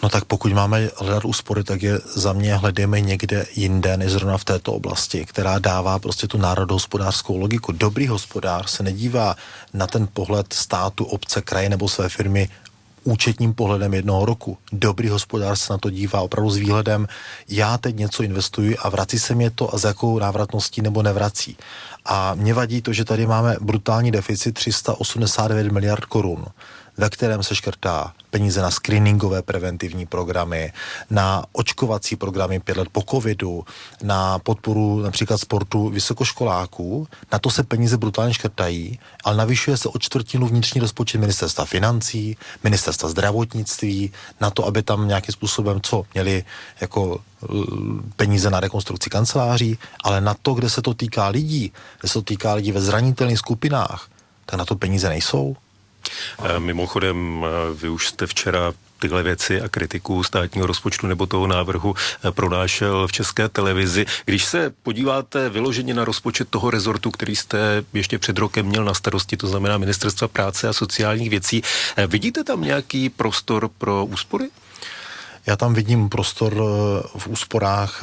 No tak pokud máme hledat úspory, tak je za mě hledejme někde jinde, než zrovna v této oblasti, která dává prostě tu národohospodářskou logiku. Dobrý hospodář se nedívá na ten pohled státu, obce, kraje nebo své firmy účetním pohledem jednoho roku. Dobrý hospodář se na to dívá opravdu s výhledem, já teď něco investuji a vrací se mě to a s jakou návratností nebo nevrací. A mě vadí to, že tady máme brutální deficit 389 miliard korun, ve kterém se škrtá peníze na screeningové preventivní programy, na očkovací programy 5 let po covidu, na podporu například sportu vysokoškoláků. Na to se peníze brutálně škrtají, ale navyšuje se o čtvrtinu vnitřní rozpočet ministerstva financí, ministerstva zdravotnictví, na to, aby tam nějakým způsobem měli jako peníze na rekonstrukci kanceláří, ale na to, kde se to týká lidí, kde se to týká lidí ve zranitelných skupinách, tak na to peníze nejsou. Mimochodem, vy už jste včera tyhle věci a kritiku státního rozpočtu nebo toho návrhu pronášel v České televizi. Když se podíváte vyloženě na rozpočet toho rezortu, který jste ještě před rokem měl na starosti, to znamená Ministerstva práce a sociálních věcí, vidíte tam nějaký prostor pro úspory? Já tam vidím prostor v úsporách,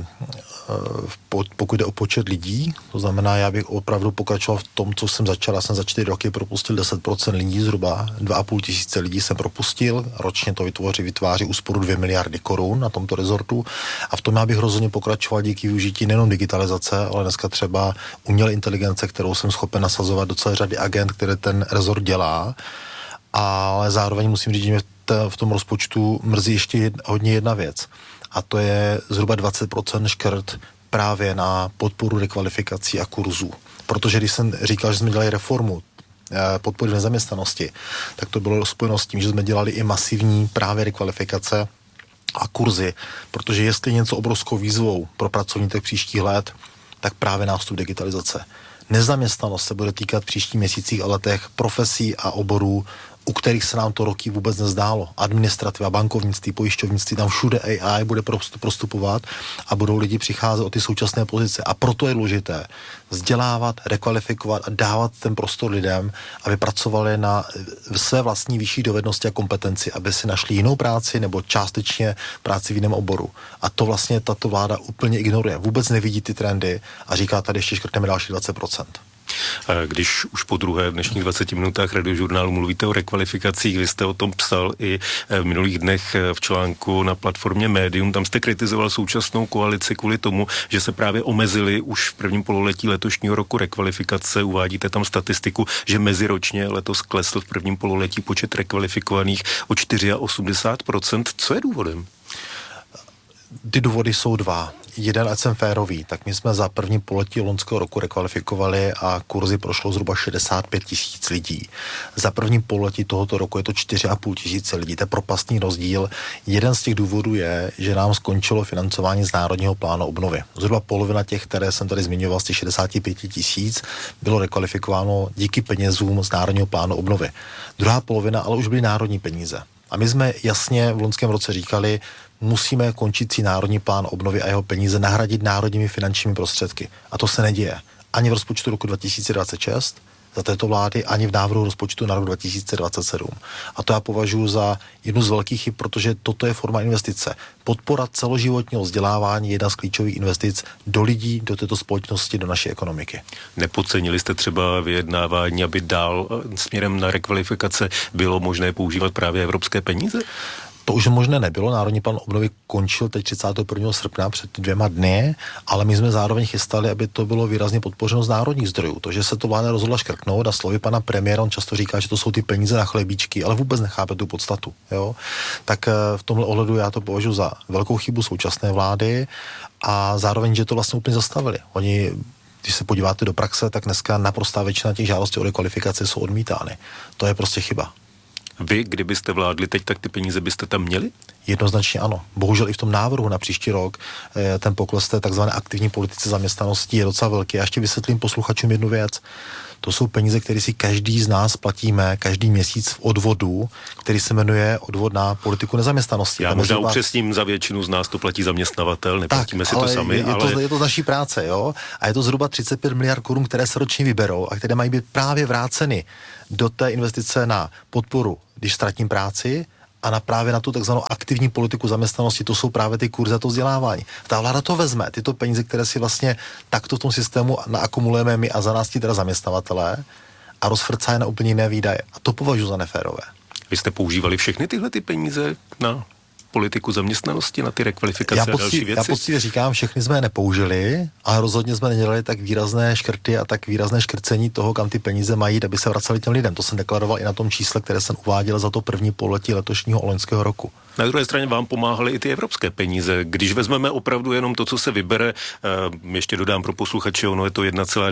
pokud jde o počet lidí, to znamená, já bych opravdu pokračoval v tom, co jsem začal. Já jsem za 4 roky propustil 10% lidí, zhruba 2,5 tisíce lidí jsem propustil, ročně to vytváří úsporu 2 miliardy korun na tomto rezortu a v tom já bych rozhodně pokračoval díky využití nejenom digitalizace, ale dneska třeba umělé inteligence, kterou jsem schopen nasazovat do celé řady agent, které ten rezort dělá, ale zároveň musím říct, že v tom rozpočtu mrzí ještě hodně jedna věc. A to je zhruba 20% škrt právě na podporu rekvalifikací a kurzů. Protože když jsem říkal, že jsme dělali reformu podpory v nezaměstnanosti, tak to bylo spojeno s tím, že jsme dělali i masivní právě rekvalifikace a kurzy. Protože jestli něco obrovskou výzvou pro pracovníky příštích let, tak právě nástup digitalizace. Nezaměstnanost se bude týkat příštích měsících a letech profesí a oborů, u kterých se nám to roky vůbec nezdálo. Administrativa, bankovnictví, pojišťovnictví, tam všude AI bude prostupovat a budou lidi přicházet o ty současné pozice. A proto je důležité vzdělávat, rekvalifikovat a dávat ten prostor lidem, aby pracovali na své vlastní vyšší dovednosti a kompetenci, aby si našli jinou práci nebo částečně práci v jiném oboru. A to vlastně tato vláda úplně ignoruje. Vůbec nevidí ty trendy a říká, tady ještě škrtneme další 20%. Když už po druhé v dnešních 20 minutách Radiožurnálu mluvíte o rekvalifikacích, vy jste o tom psal i v minulých dnech v článku na platformě Médium, tam jste kritizoval současnou koalici kvůli tomu, že se právě omezili už v prvním pololetí letošního roku rekvalifikace. Uvádíte tam statistiku, že meziročně letos klesl v prvním pololetí počet rekvalifikovaných o 84%. Co je důvodem? Ty důvody jsou dva. Jeden, ať jsem férový, tak my jsme za první pololetí loňského roku rekvalifikovali a kurzy prošlo zhruba 65 tisíc lidí. Za první pololetí tohoto roku je to 4,5 tisíce lidí. To je propastný rozdíl. Jeden z těch důvodů je, že nám skončilo financování z Národního plánu obnovy. Zhruba polovina těch, které jsem tady zmiňoval, z těch 65 tisíc, bylo rekvalifikováno díky penězům z Národního plánu obnovy. Druhá polovina ale už byly národní peníze. A my jsme jasně v loňském roce říkali, musíme končící národní plán obnovy a jeho peníze nahradit národními finančními prostředky. A to se neděje. Ani v rozpočtu roku 2026 za této vlády, ani v návrhu rozpočtu na rok 2027. A to já považuji za jednu z velkých chyb, protože toto je forma investice. Podpora celoživotního vzdělávání je jedna z klíčových investic do lidí, do této společnosti, do naší ekonomiky. Nepodcenili jste třeba vyjednávání, aby dál směrem na rekvalifikace bylo možné používat právě evropské peníze? To už možné nebylo. Národní plán obnovy končil teď 31. srpna před 2 dny, ale my jsme zároveň chystali, aby to bylo výrazně podpořeno z národních zdrojů. To, že se to vláda rozhodla škrtnout a slovy pana premiéra, on často říká, že to jsou ty peníze na chlebíčky, ale vůbec nechápe tu podstatu. Jo? Tak v tomhle ohledu já to považuji za velkou chybu současné vlády a zároveň, že to vlastně úplně zastavili. Oni, když se podíváte do praxe, tak dneska naprostá většina těch žádostí o rekvalifikaci jsou odmítány. To je prostě chyba. Vy, kdybyste vládli teď, tak ty peníze byste tam měli? Jednoznačně ano. Bohužel i v tom návrhu na příští rok ten pokles té takzvané aktivní politice zaměstnanosti je docela velký. Já ještě vysvětlím posluchačům jednu věc. To jsou peníze, které si každý z nás platíme každý měsíc v odvodu, který se jmenuje odvod na politiku nezaměstnanosti. Já možná upřesním, za většinu z nás to platí zaměstnavatel, neplatíme si to sami. Je to z naší práce, jo? A je to zhruba 35 miliard korun, které se ročně vyberou a které mají být právě vráceny do té investice na podporu, když ztratím práci, a právě na tu takzvanou aktivní politiku zaměstnanosti, to jsou právě ty kurzy a to vzdělávání. Ta vláda to vezme, tyto peníze, které si vlastně takto v tom systému naakumulujeme my a za nás ti teda zaměstnavatelé a rozfrcá je na úplně jiné výdaje. A to považuji za neférové. Vy jste používali všechny tyhle ty peníze na politiku zaměstnanosti, na ty rekvalifikace a další věci? Já poctivě říkám, všechny jsme je nepoužili, ale rozhodně jsme nedělali tak výrazné škrty a tak výrazné škrcení toho, kam ty peníze mají, aby se vraceli těm lidem. To jsem deklaroval i na tom čísle, které jsem uváděl za to první pololetí letošního loňského roku. Na druhé straně vám pomáhaly i ty evropské peníze. Když vezmeme opravdu jenom to, co se vybere, ještě dodám pro posluchače, ono je to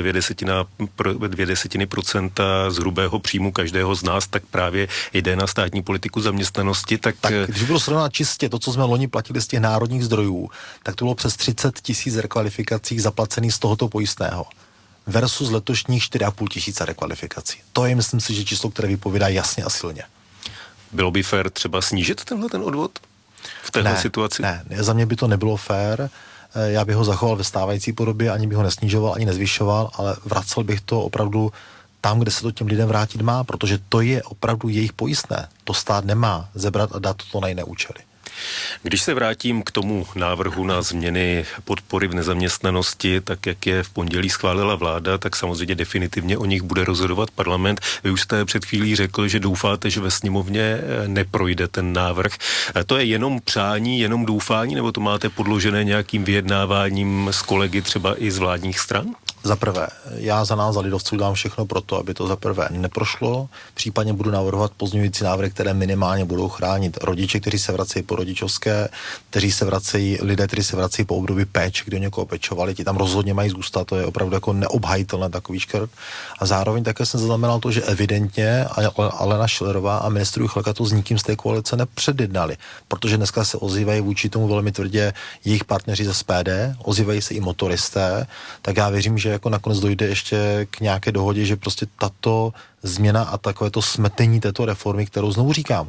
1,2% z hrubého příjmu každého z nás, tak právě jde na státní politiku zaměstnanosti. Tak když budu srovnat čistě to, co jsme loni platili z těch národních zdrojů, tak to bylo přes 30 000 rekvalifikací zaplacených z tohoto pojistného versus letošních 4,5 tisíce rekvalifikací. To je, myslím si, že číslo, které vypovídá jasně a silně. Bylo by fér třeba snížit tenhle ten odvod v téhle situaci? Ne, za mě by to nebylo fér. Já bych ho zachoval ve stávající podobě, ani bych ho nesnižoval, ani nezvyšoval, ale vracel bych to opravdu tam, kde se to těm lidem vrátit má, protože to je opravdu jejich pojistné. To stát nemá zebrat a dát to na jiné účely. Když se vrátím k tomu návrhu na změny podpory v nezaměstnanosti, tak jak je v pondělí schválila vláda, tak samozřejmě definitivně o nich bude rozhodovat parlament. Vy už jste před chvílí řekl, že doufáte, že ve sněmovně neprojde ten návrh. To je jenom přání, jenom doufání, nebo to máte podložené nějakým vyjednáváním s kolegy třeba i z vládních stran? Za prvé, já za nás, za lidovců, dám všechno pro to, aby to za prvé neprošlo. Případně budu navrhovat pozměňující návrhy, které minimálně budou chránit rodiče, kteří se vracejí po rodičovské, kteří se vracejí, lidé, kteří se vracejí po období péče, kdy o někoho pečovali, ti tam rozhodně mají zůstat, to je opravdu jako neobhajitelné takový škrt. A zároveň také jsem zaznamenal to, že evidentně Alena Schillerová a ministr Juchelka to s nikým z té koalice nepředjednali, protože dneska se ozývají vůči tomu velmi tvrdě jejich partneři ze SPD, ozývají se i motoristé, tak já věřím, že jako nakonec dojde ještě k nějaké dohodě, že prostě tato změna a takové to smetení této reformy, kterou znovu říkám,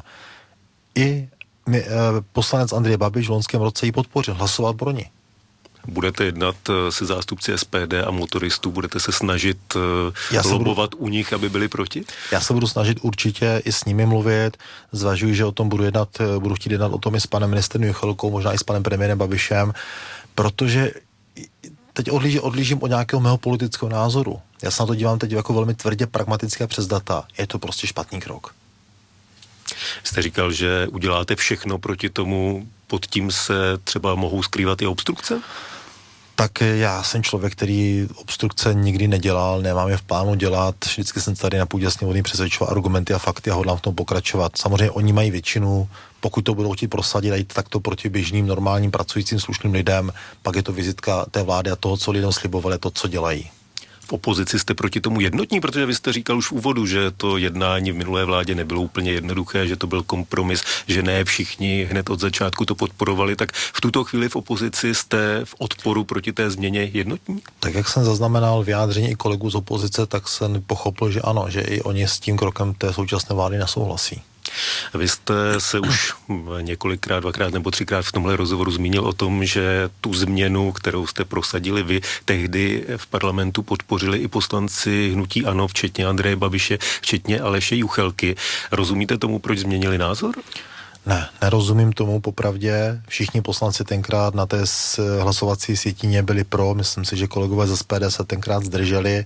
i poslanec Andrej Babiš v loňském roce ji podpořil, hlasoval pro ní. Budete jednat se zástupci SPD a motoristů, budete se snažit lobovat u nich, aby byli proti? Já se budu snažit určitě i s nimi mluvit, zvažuji, že o tom budu chtít jednat o tom i s panem ministrem Juchelkou, možná i s panem premiérem Babišem, protože teď odlížím od nějakého mého politického názoru. Já se na to dívám teď jako velmi tvrdě pragmaticky a přes data. Je to prostě špatný krok. Jste říkal, že uděláte všechno proti tomu, pod tím se třeba mohou skrývat i obstrukce? Tak já jsem člověk, který obstrukce nikdy nedělal, nemám je v plánu dělat, vždycky jsem tady na půdě sněmovny přesvědčoval argumenty a fakty a hodlám v tom pokračovat. Samozřejmě oni mají většinu, pokud to budou chtít prosadit a jít takto proti běžným, normálním, pracujícím, slušným lidem, pak je to vizitka té vlády a toho, co lidem slibovali, to, co dělají. V opozici jste proti tomu jednotní, protože vy jste říkal už v úvodu, že to jednání v minulé vládě nebylo úplně jednoduché, že to byl kompromis, že ne všichni hned od začátku to podporovali, tak v tuto chvíli v opozici jste v odporu proti té změně jednotní? Tak jak jsem zaznamenal vyjádření i kolegů z opozice, tak jsem pochopil, že ano, že i oni s tím krokem té současné vlády nesouhlasí. Vy jste se už několikrát, dvakrát nebo třikrát v tomhle rozhovoru zmínil o tom, že tu změnu, kterou jste prosadili vy, tehdy v parlamentu podpořili i poslanci hnutí ANO, včetně Andreje Babiše, včetně Aleše Juchelky. Rozumíte tomu, proč změnili názor? Ne, nerozumím tomu popravdě. Všichni poslanci tenkrát na té hlasovací sjetině byli pro, myslím si, že kolegové ze SPD se tenkrát zdrželi.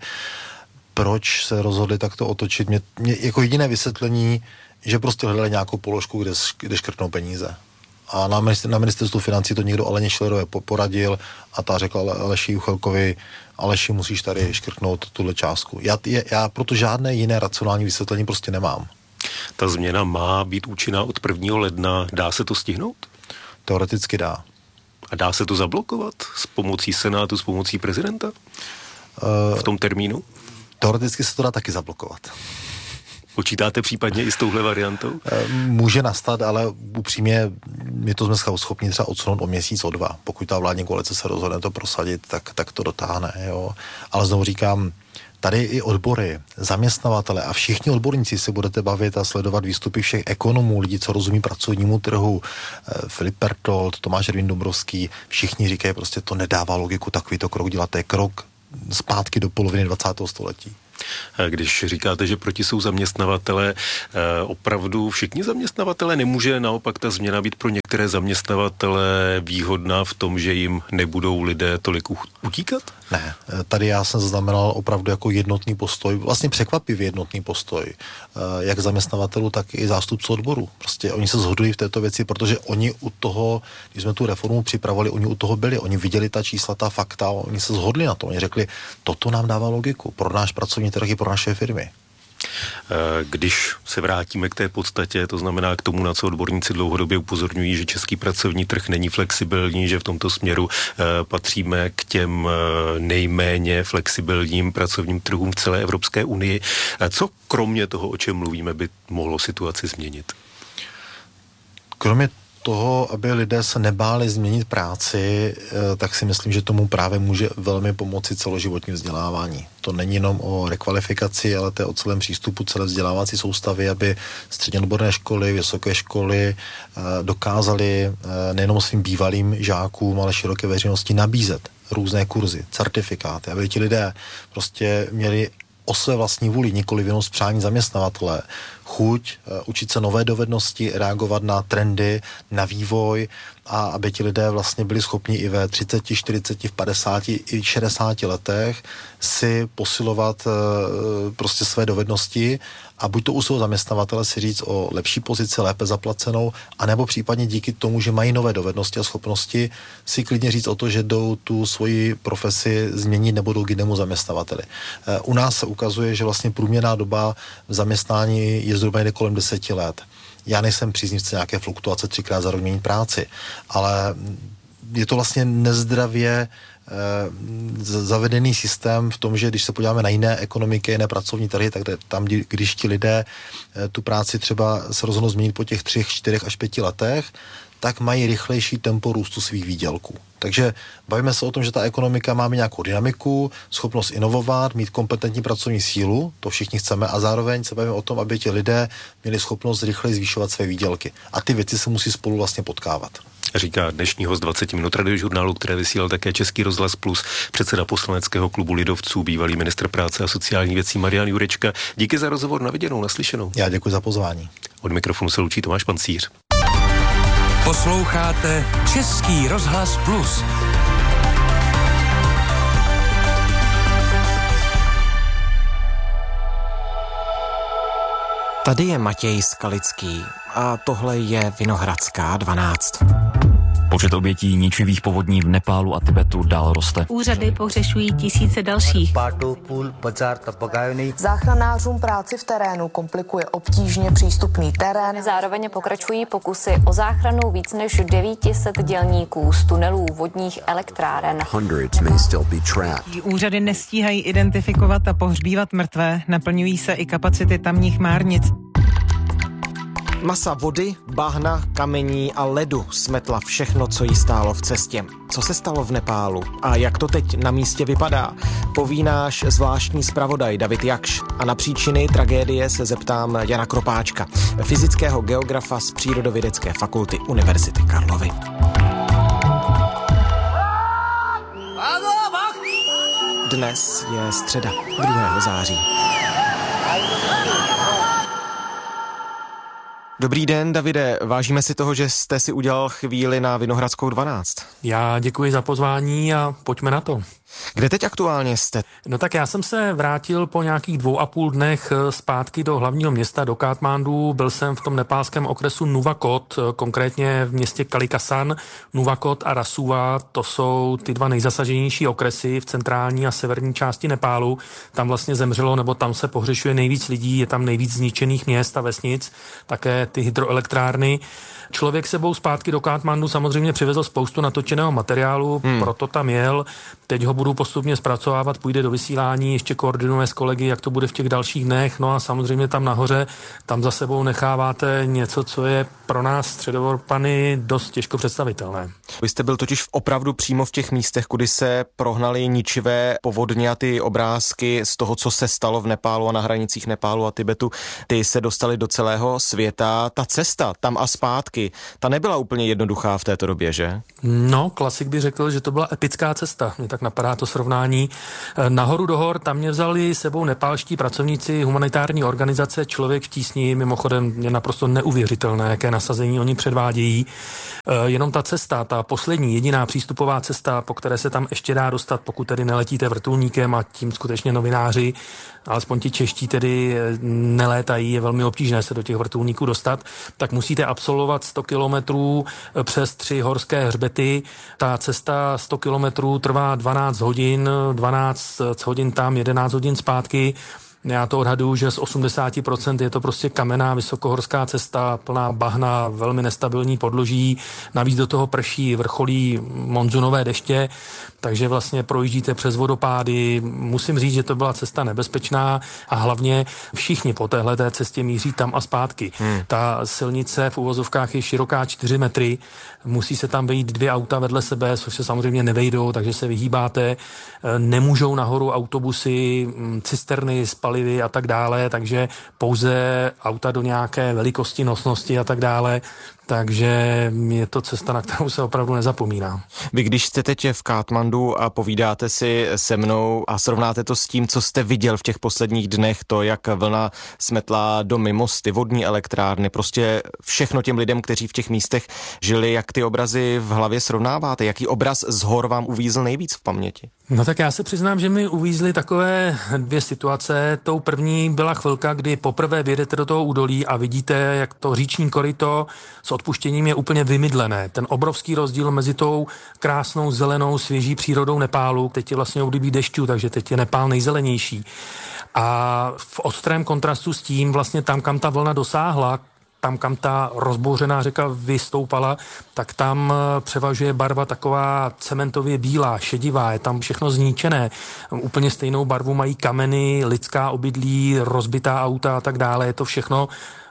Proč se rozhodli takto otočit? Mě jako jediné vysvětlení, že prostě hledali nějakou položku, kde škrtnou peníze. A na ministerstvu financí to někdo Aleně Schillerové poradil a ta řekla Aleši Juchelkovi, Aleši, musíš tady škrtnout tuhle částku. Já proto žádné jiné racionální vysvětlení prostě nemám. Ta změna má být účinná od 1. ledna. Dá se to stihnout? Teoreticky dá. A dá se to zablokovat s pomocí Senátu, s pomocí prezidenta? V tom termínu? Teoreticky se to dá taky zablokovat. Počítáte případně i s touhle variantou? Může nastat, ale upřímně my to jsme schopni třeba odsunout o měsíc, o 2. Pokud ta vládní koalice se rozhodne to prosadit, tak to dotáhne. Jo. Ale znovu říkám, tady i odbory, zaměstnavatele a všichni odborníci se budete bavit a sledovat výstupy všech ekonomů, lidí, co rozumí pracovnímu trhu, Filip Pertold, Tomáš Erwin-Dombrovský, všichni říkají prostě, to nedává logiku takovýto krok dělat, to je krok zpátky do poloviny 20. století. Když říkáte, že proti jsou zaměstnavatele, opravdu všichni zaměstnavatele, nemůže naopak ta změna být pro některé zaměstnavatele výhodná v tom, že jim nebudou lidé tolik utíkat? Ne, tady já jsem zaznamenal opravdu jako jednotný postoj, vlastně překvapivě jednotný postoj, jak zaměstnavatelů, tak i zástupců odboru. Prostě oni se shodli v této věci, protože oni u toho, když jsme tu reformu připravovali, oni u toho byli, oni viděli ta čísla, ta fakta, oni se shodli na tom, oni řekli, toto nám dává logiku pro náš pracovní trh i pro naše firmy. Když se vrátíme k té podstatě, to znamená k tomu, na co odborníci dlouhodobě upozorňují, že český pracovní trh není flexibilní, že v tomto směru patříme k těm nejméně flexibilním pracovním trhům v celé Evropské unii. Co kromě toho, o čem mluvíme, by mohlo situaci změnit? Kromě toho, aby lidé se nebáli změnit práci, tak si myslím, že tomu právě může velmi pomoci celoživotní vzdělávání. To není jenom o rekvalifikaci, ale to je o celém přístupu celé vzdělávací soustavy, aby středně odborné školy, vysoké školy dokázaly nejenom svým bývalým žákům, ale široké veřejnosti nabízet různé kurzy, certifikáty, aby ti lidé prostě měli o své vlastní vůli, nikoli jenom z přání zaměstnavatele, chuť, učit se nové dovednosti, reagovat na trendy, na vývoj a aby ti lidé vlastně byli schopni i ve 30, 40, v 50 i 60 letech si posilovat prostě své dovednosti a buď to u svého zaměstnavatele si říct o lepší pozici, lépe zaplacenou, anebo případně díky tomu, že mají nové dovednosti a schopnosti, si klidně říct o to, že jdou tu svoji profesi změnit nebo jdou k jinému zaměstnavateli. U nás se ukazuje, že vlastně průměrná doba v zaměstnání je zhruba někde kolem 10 let. Já nejsem příznivce nějaké fluktuace 3krát za rok měnit práci, ale je to vlastně nezdravě zavedený systém v tom, že když se podíváme na jiné ekonomiky, jiné pracovní trhy, tak tam, když ti lidé tu práci třeba se rozhodnou změnit po těch 3, 4 až 5 letech, tak mají rychlejší tempo růstu svých výdělků. Takže bavíme se o tom, že ta ekonomika má mít nějakou dynamiku, schopnost inovovat, mít kompetentní pracovní sílu, to všichni chceme, a zároveň se bavíme o tom, aby ti lidé měli schopnost rychleji zvýšovat své výdělky. A ty věci se musí spolu vlastně potkávat. Říká dnešní host 20 minut Radiožurnálu, které vysílal také Český rozhlas Plus, předseda poslaneckého klubu lidovců, bývalý ministr práce a sociálních věcí Marian Jurečka. Díky za rozhovor, na viděnou, naslyšenou. Já děkuji za pozvání. Od mikrofonu se loučí Tomáš Pancíř. Posloucháte Český rozhlas Plus. Tady je Matěj Skalický a tohle je Vinohradská 12. Počet obětí ničivých povodní v Nepálu a Tibetu dál roste. Úřady pohřešují tisíce dalších. Záchranářům práci v terénu komplikuje obtížně přístupný terén. Zároveň pokračují pokusy o záchranu víc než 900 dělníků z tunelů vodních elektráren. Úřady nestíhají identifikovat a pohřbívat mrtvé, naplňují se i kapacity tamních márnic. Masa vody, bahna, kamení a ledu smetla všechno, co jí stálo v cestě. Co se stalo v Nepálu a jak to teď na místě vypadá, poví náš zvláštní zpravodaj David Jakš. A na příčiny tragédie se zeptám Jana Kropáčka, fyzického geografa z Přírodovědecké fakulty Univerzity Karlovy. Dnes je středa, 2. září. Dobrý den, Davide. Vážíme si toho, že jste si udělal chvíli na Vinohradskou 12. Já děkuji za pozvání a pojďme na to. Kde teď aktuálně jste? No tak já jsem se vrátil po nějakých 2,5 dnech zpátky do hlavního města, do Katmandu. Byl jsem v tom nepálském okresu Nuwakot, konkrétně v městě Kalikasan. Nuwakot a Rasuwa, to jsou ty dva nejzasaženější okresy v centrální a severní části Nepálu. Tam vlastně zemřelo, nebo tam se pohřešuje nejvíc lidí, je tam nejvíc zničených měst a vesnic, také ty hydroelektrárny. Člověk sebou zpátky do Katmandu samozřejmě přivezl spoustu natočeného materiálu, proto tam jel. Teď ho budu postupně zpracovávat, půjde do vysílání, ještě koordinuje s kolegy, jak to bude v těch dalších dnech. No a samozřejmě tam nahoře, tam za sebou necháváte něco, co je pro nás středoevropany dost těžko představitelné. Vy jste byl totiž opravdu přímo v těch místech, kudy se prohnaly ničivé povodně a ty obrázky z toho, co se stalo v Nepálu a na hranicích Nepálu a Tibetu, ty se dostaly do celého světa. Ta cesta tam a zpátky, ta nebyla úplně jednoduchá v této době, že? No, klasik by řekl, že to byla epická cesta. Mě tak napadá vypadá to srovnání. Nahoru do hor, tam mě vzali sebou nepálští pracovníci humanitární organizace Člověk v tísni, mimochodem je naprosto neuvěřitelné, jaké nasazení oni předvádějí. Jenom ta cesta, ta poslední, jediná přístupová cesta, po které se tam ještě dá dostat, pokud tedy neletíte vrtulníkem a tím skutečně novináři, alespoň ti čeští tedy nelétají, je velmi obtížné se do těch vrtulníků dostat, tak musíte absolvovat 100 kilometrů přes 3 horské hřbety. Ta cesta 100 kilometrů trvá 12 hodin, 12 hodin tam, 11 hodin zpátky. Já to odhaduju, že z 80% je to prostě kamenná vysokohorská cesta, plná bahna, velmi nestabilní podloží, navíc do toho prší, vrcholí monzunové deště, takže vlastně projíždíte přes vodopády. Musím říct, že to byla cesta nebezpečná a hlavně všichni po téhleté cestě míří tam a zpátky. Ta silnice v uvozovkách je široká 4 metry, musí se tam vejít 2 auta vedle sebe, což se samozřejmě nevejdou, takže se vyhýbáte. Nemůžou nahoru autobusy, cisterny, palivy a tak dále, takže pouze auta do nějaké velikosti, nosnosti a tak dále. Takže je to cesta, na kterou se opravdu nezapomíná. Vy když jste teď v Katmandu a povídáte si se mnou a srovnáte to s tím, co jste viděl v těch posledních dnech, to, jak vlna smetla domy, mosty, vodní elektrárny, prostě všechno těm lidem, kteří v těch místech žili, jak ty obrazy v hlavě srovnáváte? Jaký obraz z hor vám uvízl nejvíc v paměti? No tak já se přiznám, že mi uvízly takové 2 situace. Tou první byla chvilka, kdy poprvé vyjedete do toho údolí a vidíte, jak to říční koryto s odpuštěním je úplně vymydlené. Ten obrovský rozdíl mezi tou krásnou zelenou svěží přírodou Nepálu, teď je vlastně období dešťů, takže teď je Nepál nejzelenější. A v ostrém kontrastu s tím vlastně tam, kam ta vlna dosáhla, tam, kam ta rozbouřená řeka vystoupala, tak tam převažuje barva taková cementově bílá, šedivá, je tam všechno zničené. Úplně stejnou barvu mají kameny, lidská obydlí, rozbitá auta a tak dále. Je to všechno,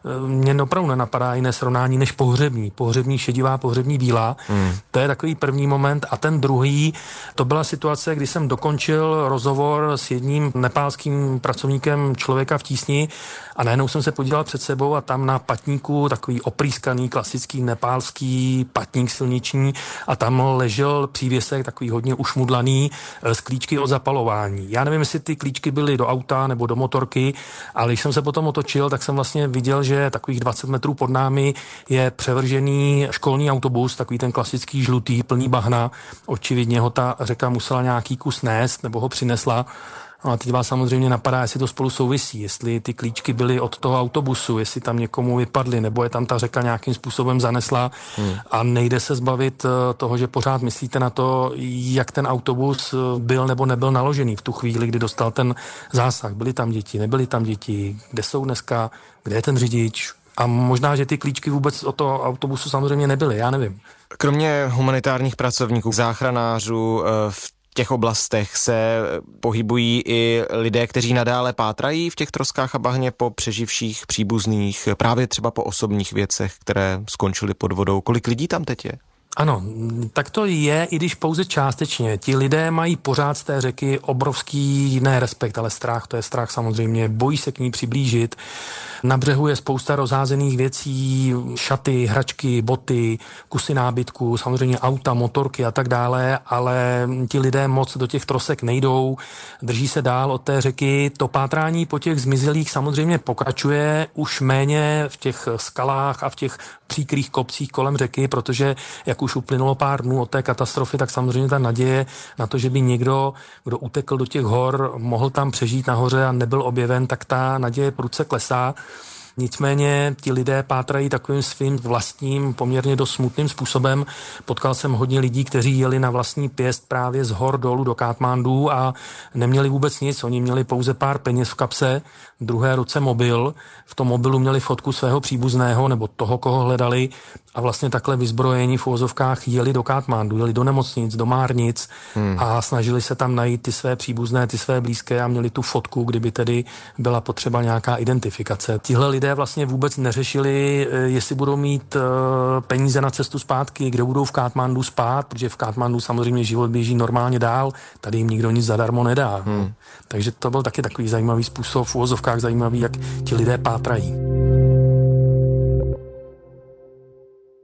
mě opravdu nenapadá jiné srovnání než pohřební. Pohřební šedivá, pohřební bílá. To je takový první moment. A ten druhý, to byla situace, kdy jsem dokončil rozhovor s jedním nepálským pracovníkem Člověka v tísni a najednou jsem se podíval před sebou a tam na patníku takový oprýskaný klasický nepálský patník silniční a tam ležel přívěsek takový hodně ušmudlaný z klíčky od zapalování. Já nevím, jestli ty klíčky byly do auta nebo do motorky, ale když jsem se potom otočil, tak jsem vlastně viděl, že takových 20 metrů pod námi je převržený školní autobus, takový ten klasický žlutý, plný bahna. Očividně ho ta řeka musela nějaký kus nést nebo ho přinesla. No a teď vás samozřejmě napadá, jestli to spolu souvisí, jestli ty klíčky byly od toho autobusu, jestli tam někomu vypadly, nebo je tam ta řeka nějakým způsobem zanesla a nejde se zbavit toho, že pořád myslíte na to, jak ten autobus byl nebo nebyl naložený v tu chvíli, kdy dostal ten zásah. Byly tam děti, nebyly tam děti, kde jsou dneska, kde je ten řidič? A možná, že ty klíčky vůbec od toho autobusu samozřejmě nebyly, já nevím. Kromě humanitárních pracovníků, záchranářů, v těch oblastech se pohybují i lidé, kteří nadále pátrají v těch troskách a bahně po přeživších příbuzných, právě třeba po osobních věcech, které skončily pod vodou. Kolik lidí tam teď je? Ano, tak to je, i když pouze částečně. Ti lidé mají pořád z té řeky obrovský, ne respekt, ale strach, to je strach samozřejmě, bojí se k ní přiblížit. Na břehu je spousta rozházených věcí, šaty, hračky, boty, kusy nábytku, samozřejmě auta, motorky a tak dále, ale ti lidé moc do těch trosek nejdou, drží se dál od té řeky. To pátrání po těch zmizelých samozřejmě pokračuje, už méně v těch skalách a v těch příkrých kopcích kolem řeky, protože jak už uplynulo pár dnů od té katastrofy, tak samozřejmě ta naděje na to, že by někdo, kdo utekl do těch hor, mohl tam přežít nahoře a nebyl objeven, tak ta naděje prudce klesá. Nicméně ti lidé pátrají takovým svým vlastním, poměrně dost smutným způsobem. Potkal jsem hodně lidí, kteří jeli na vlastní pěst právě z hor dolů do Katmandu a neměli vůbec nic. Oni měli pouze pár peněz v kapse, v druhé ruce mobil. V tom mobilu měli fotku svého příbuzného nebo toho, koho hledali a vlastně takhle vyzbrojení v uvozovkách jeli do Katmandu, jeli do nemocnic, do márnic a snažili se tam najít ty své příbuzné, ty své blízké a měli tu fotku, kdyby tedy byla potřeba nějaká identifikace. Tihle lidé vlastně vůbec neřešili, jestli budou mít peníze na cestu zpátky, kde budou v Katmandu spát, protože v Katmandu samozřejmě život běží normálně dál, tady jim nikdo nic zadarmo nedá. Takže to byl taky takový zajímavý způsob, v uvozovkách zajímavý, jak ti lidé pátrají.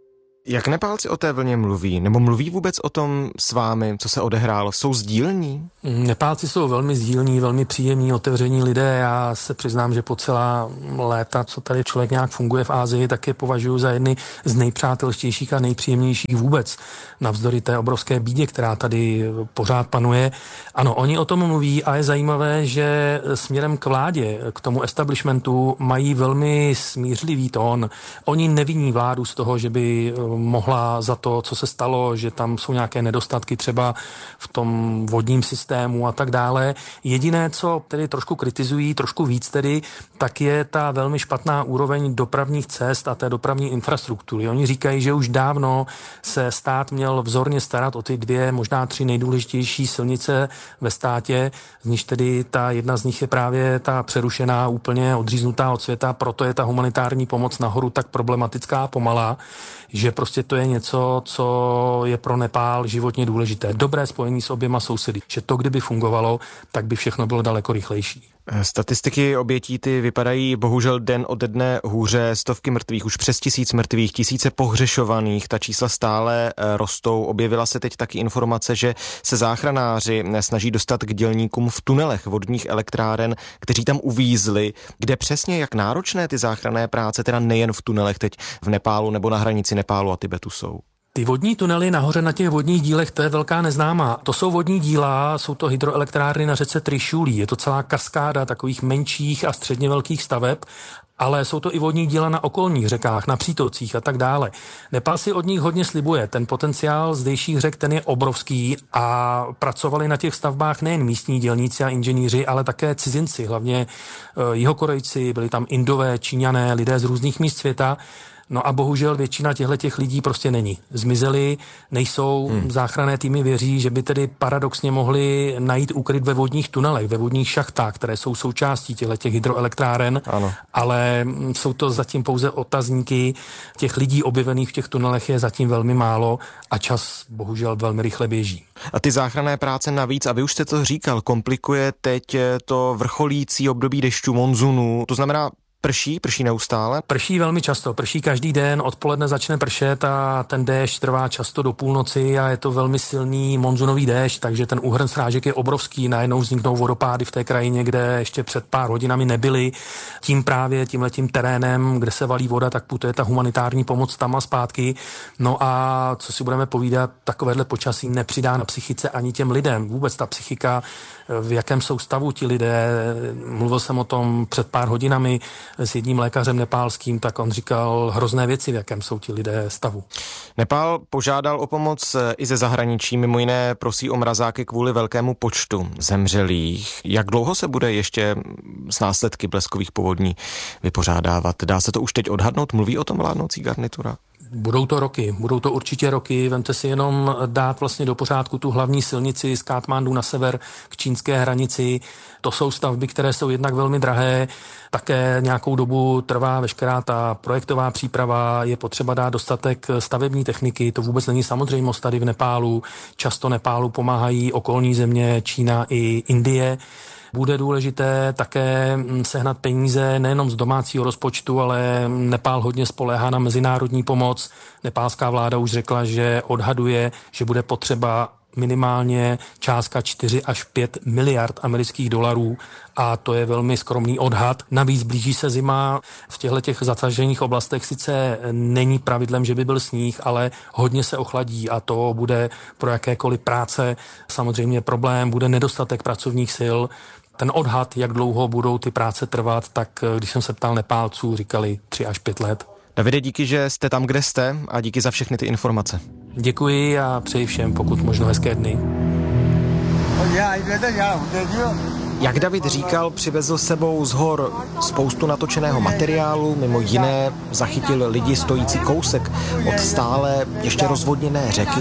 Jak Nepálci o té vlně mluví? Nebo mluví vůbec o tom s vámi, co se odehrálo? Jsou sdílní? Nepálci jsou velmi sdílní, velmi příjemní, otevření lidé. Já se přiznám, že po celá léta, co tady člověk nějak funguje v Asii, tak je považuji za jedny z nejpřátelštějších a nejpříjemnějších vůbec. Navzdory té obrovské bídě, která tady pořád panuje. Ano, oni o tom mluví a je zajímavé, že směrem k vládě, k tomu establishmentu mají velmi smířlivý tón. Oni neviní vládu z toho, že by mohla za to, co se stalo, že tam jsou nějaké nedostatky třeba v tom vodním systému a tak dále. Jediné, co tedy trošku kritizují, trošku víc tedy, tak je ta velmi špatná úroveň dopravních cest a té dopravní infrastruktury. Oni říkají, že už dávno se stát měl vzorně starat o ty 2, možná 3 nejdůležitější silnice ve státě, z níž tedy ta jedna z nich je právě ta přerušená, úplně odříznutá od světa, proto je ta humanitární pomoc nahoru tak problematická a pomalá, že prostě to je něco, co je pro Nepál životně důležité. Dobré spojení s oběma sousedy. Že to, kdyby fungovalo, tak by všechno bylo daleko rychlejší. Statistiky obětí ty vypadají bohužel den ode dne hůře, stovky mrtvých, už přes 1000 mrtvých, tisíce pohřešovaných, ta čísla stále rostou. Objevila se teď taky informace, že se záchranáři snaží dostat k dělníkům v tunelech vodních elektráren, kteří tam uvízli. Kde přesně, jak náročné ty záchranné práce, teda nejen v tunelech teď v Nepálu nebo na hranici Nepálu a Tibetu jsou? Ty vodní tunely nahoře na těch vodních dílech, to je velká neznámá. To jsou vodní díla, jsou to hydroelektrárny na řece Trišulí. Je to celá kaskáda takových menších a středně velkých staveb, ale jsou to i vodní díla na okolních řekách, na přítocích a tak dále. Nepál si od nich hodně slibuje. Ten potenciál zdejších řek, ten je obrovský a pracovali na těch stavbách nejen místní dělníci a inženýři, ale také cizinci, hlavně Jihokorejci, byli tam Indové, Číňané, lidé z různých míst světa. No a bohužel většina těchto lidí prostě není. Zmizeli, nejsou, záchranné týmy věří, že by tedy paradoxně mohli najít úkryt ve vodních tunelech, ve vodních šachtách, které jsou součástí těchto hydroelektráren, ano. Ale jsou to zatím pouze otazníky. Těch lidí objevených v těch tunelech je zatím velmi málo a čas bohužel velmi rychle běží. A ty záchranné práce navíc, a vy už jste to říkal, komplikuje teď to vrcholící období dešťů, monzunu, to znamená prší neustále? Prší velmi často, prší každý den, odpoledne začne pršet a ten déšť trvá často do půlnoci a je to velmi silný monzunový déšť, takže ten úhrn srážek je obrovský, najednou vzniknou vodopády v té krajině, kde ještě před pár hodinami nebyly. Tím právě tímhletím terénem, kde se valí voda, tak putuje ta humanitární pomoc tam a zpátky. No a co si budeme povídat, takovéhle počasí nepřidá na psychice ani těm lidem. Vůbec ta psychika, v jakém jsou stavu ti lidé. Mluvil jsem o tom před pár hodinami s jedním lékařem nepálským, tak on říkal hrozné věci, v jakém jsou ti lidé stavu. Nepál požádal o pomoc i ze zahraničí, mimo jiné prosí o mrazáky kvůli velkému počtu zemřelých. Jak dlouho se bude ještě s následky bleskových povodní vypořádávat? Dá se to už teď odhadnout? Mluví o tom vládnoucí garnitura? Budou to určitě roky. Vemte si jenom dát vlastně do pořádku tu hlavní silnici z Katmandu na sever k čínské hranici. To jsou stavby, které jsou jednak velmi drahé. Také nějakou dobu trvá veškerá ta projektová příprava. Je potřeba dát dostatek stavební techniky. To vůbec není samozřejmost tady v Nepálu. Často Nepálu pomáhají okolní země, Čína i Indie. Bude důležité také sehnat peníze nejenom z domácího rozpočtu, ale Nepál hodně spoléhá na mezinárodní pomoc. Nepálská vláda už řekla, že odhaduje, že bude potřeba minimálně částka 4 až 5 miliard amerických dolarů a to je velmi skromný odhad. Navíc blíží se zima, v těchto zasažených oblastech sice není pravidlem, že by byl sníh, ale hodně se ochladí a to bude pro jakékoliv práce samozřejmě problém, bude nedostatek pracovních sil. Ten odhad, jak dlouho budou ty práce trvat, tak když jsem se ptal Nepálců, říkali 3 až 5 let. Davide, díky, že jste tam, kde jste a díky za všechny ty informace. Děkuji a přeji všem, pokud možno hezké dny. Jak David říkal, přivezl sebou z hor spoustu natočeného materiálu, mimo jiné zachytil lidi stojící kousek od stále ještě rozvodněné řeky.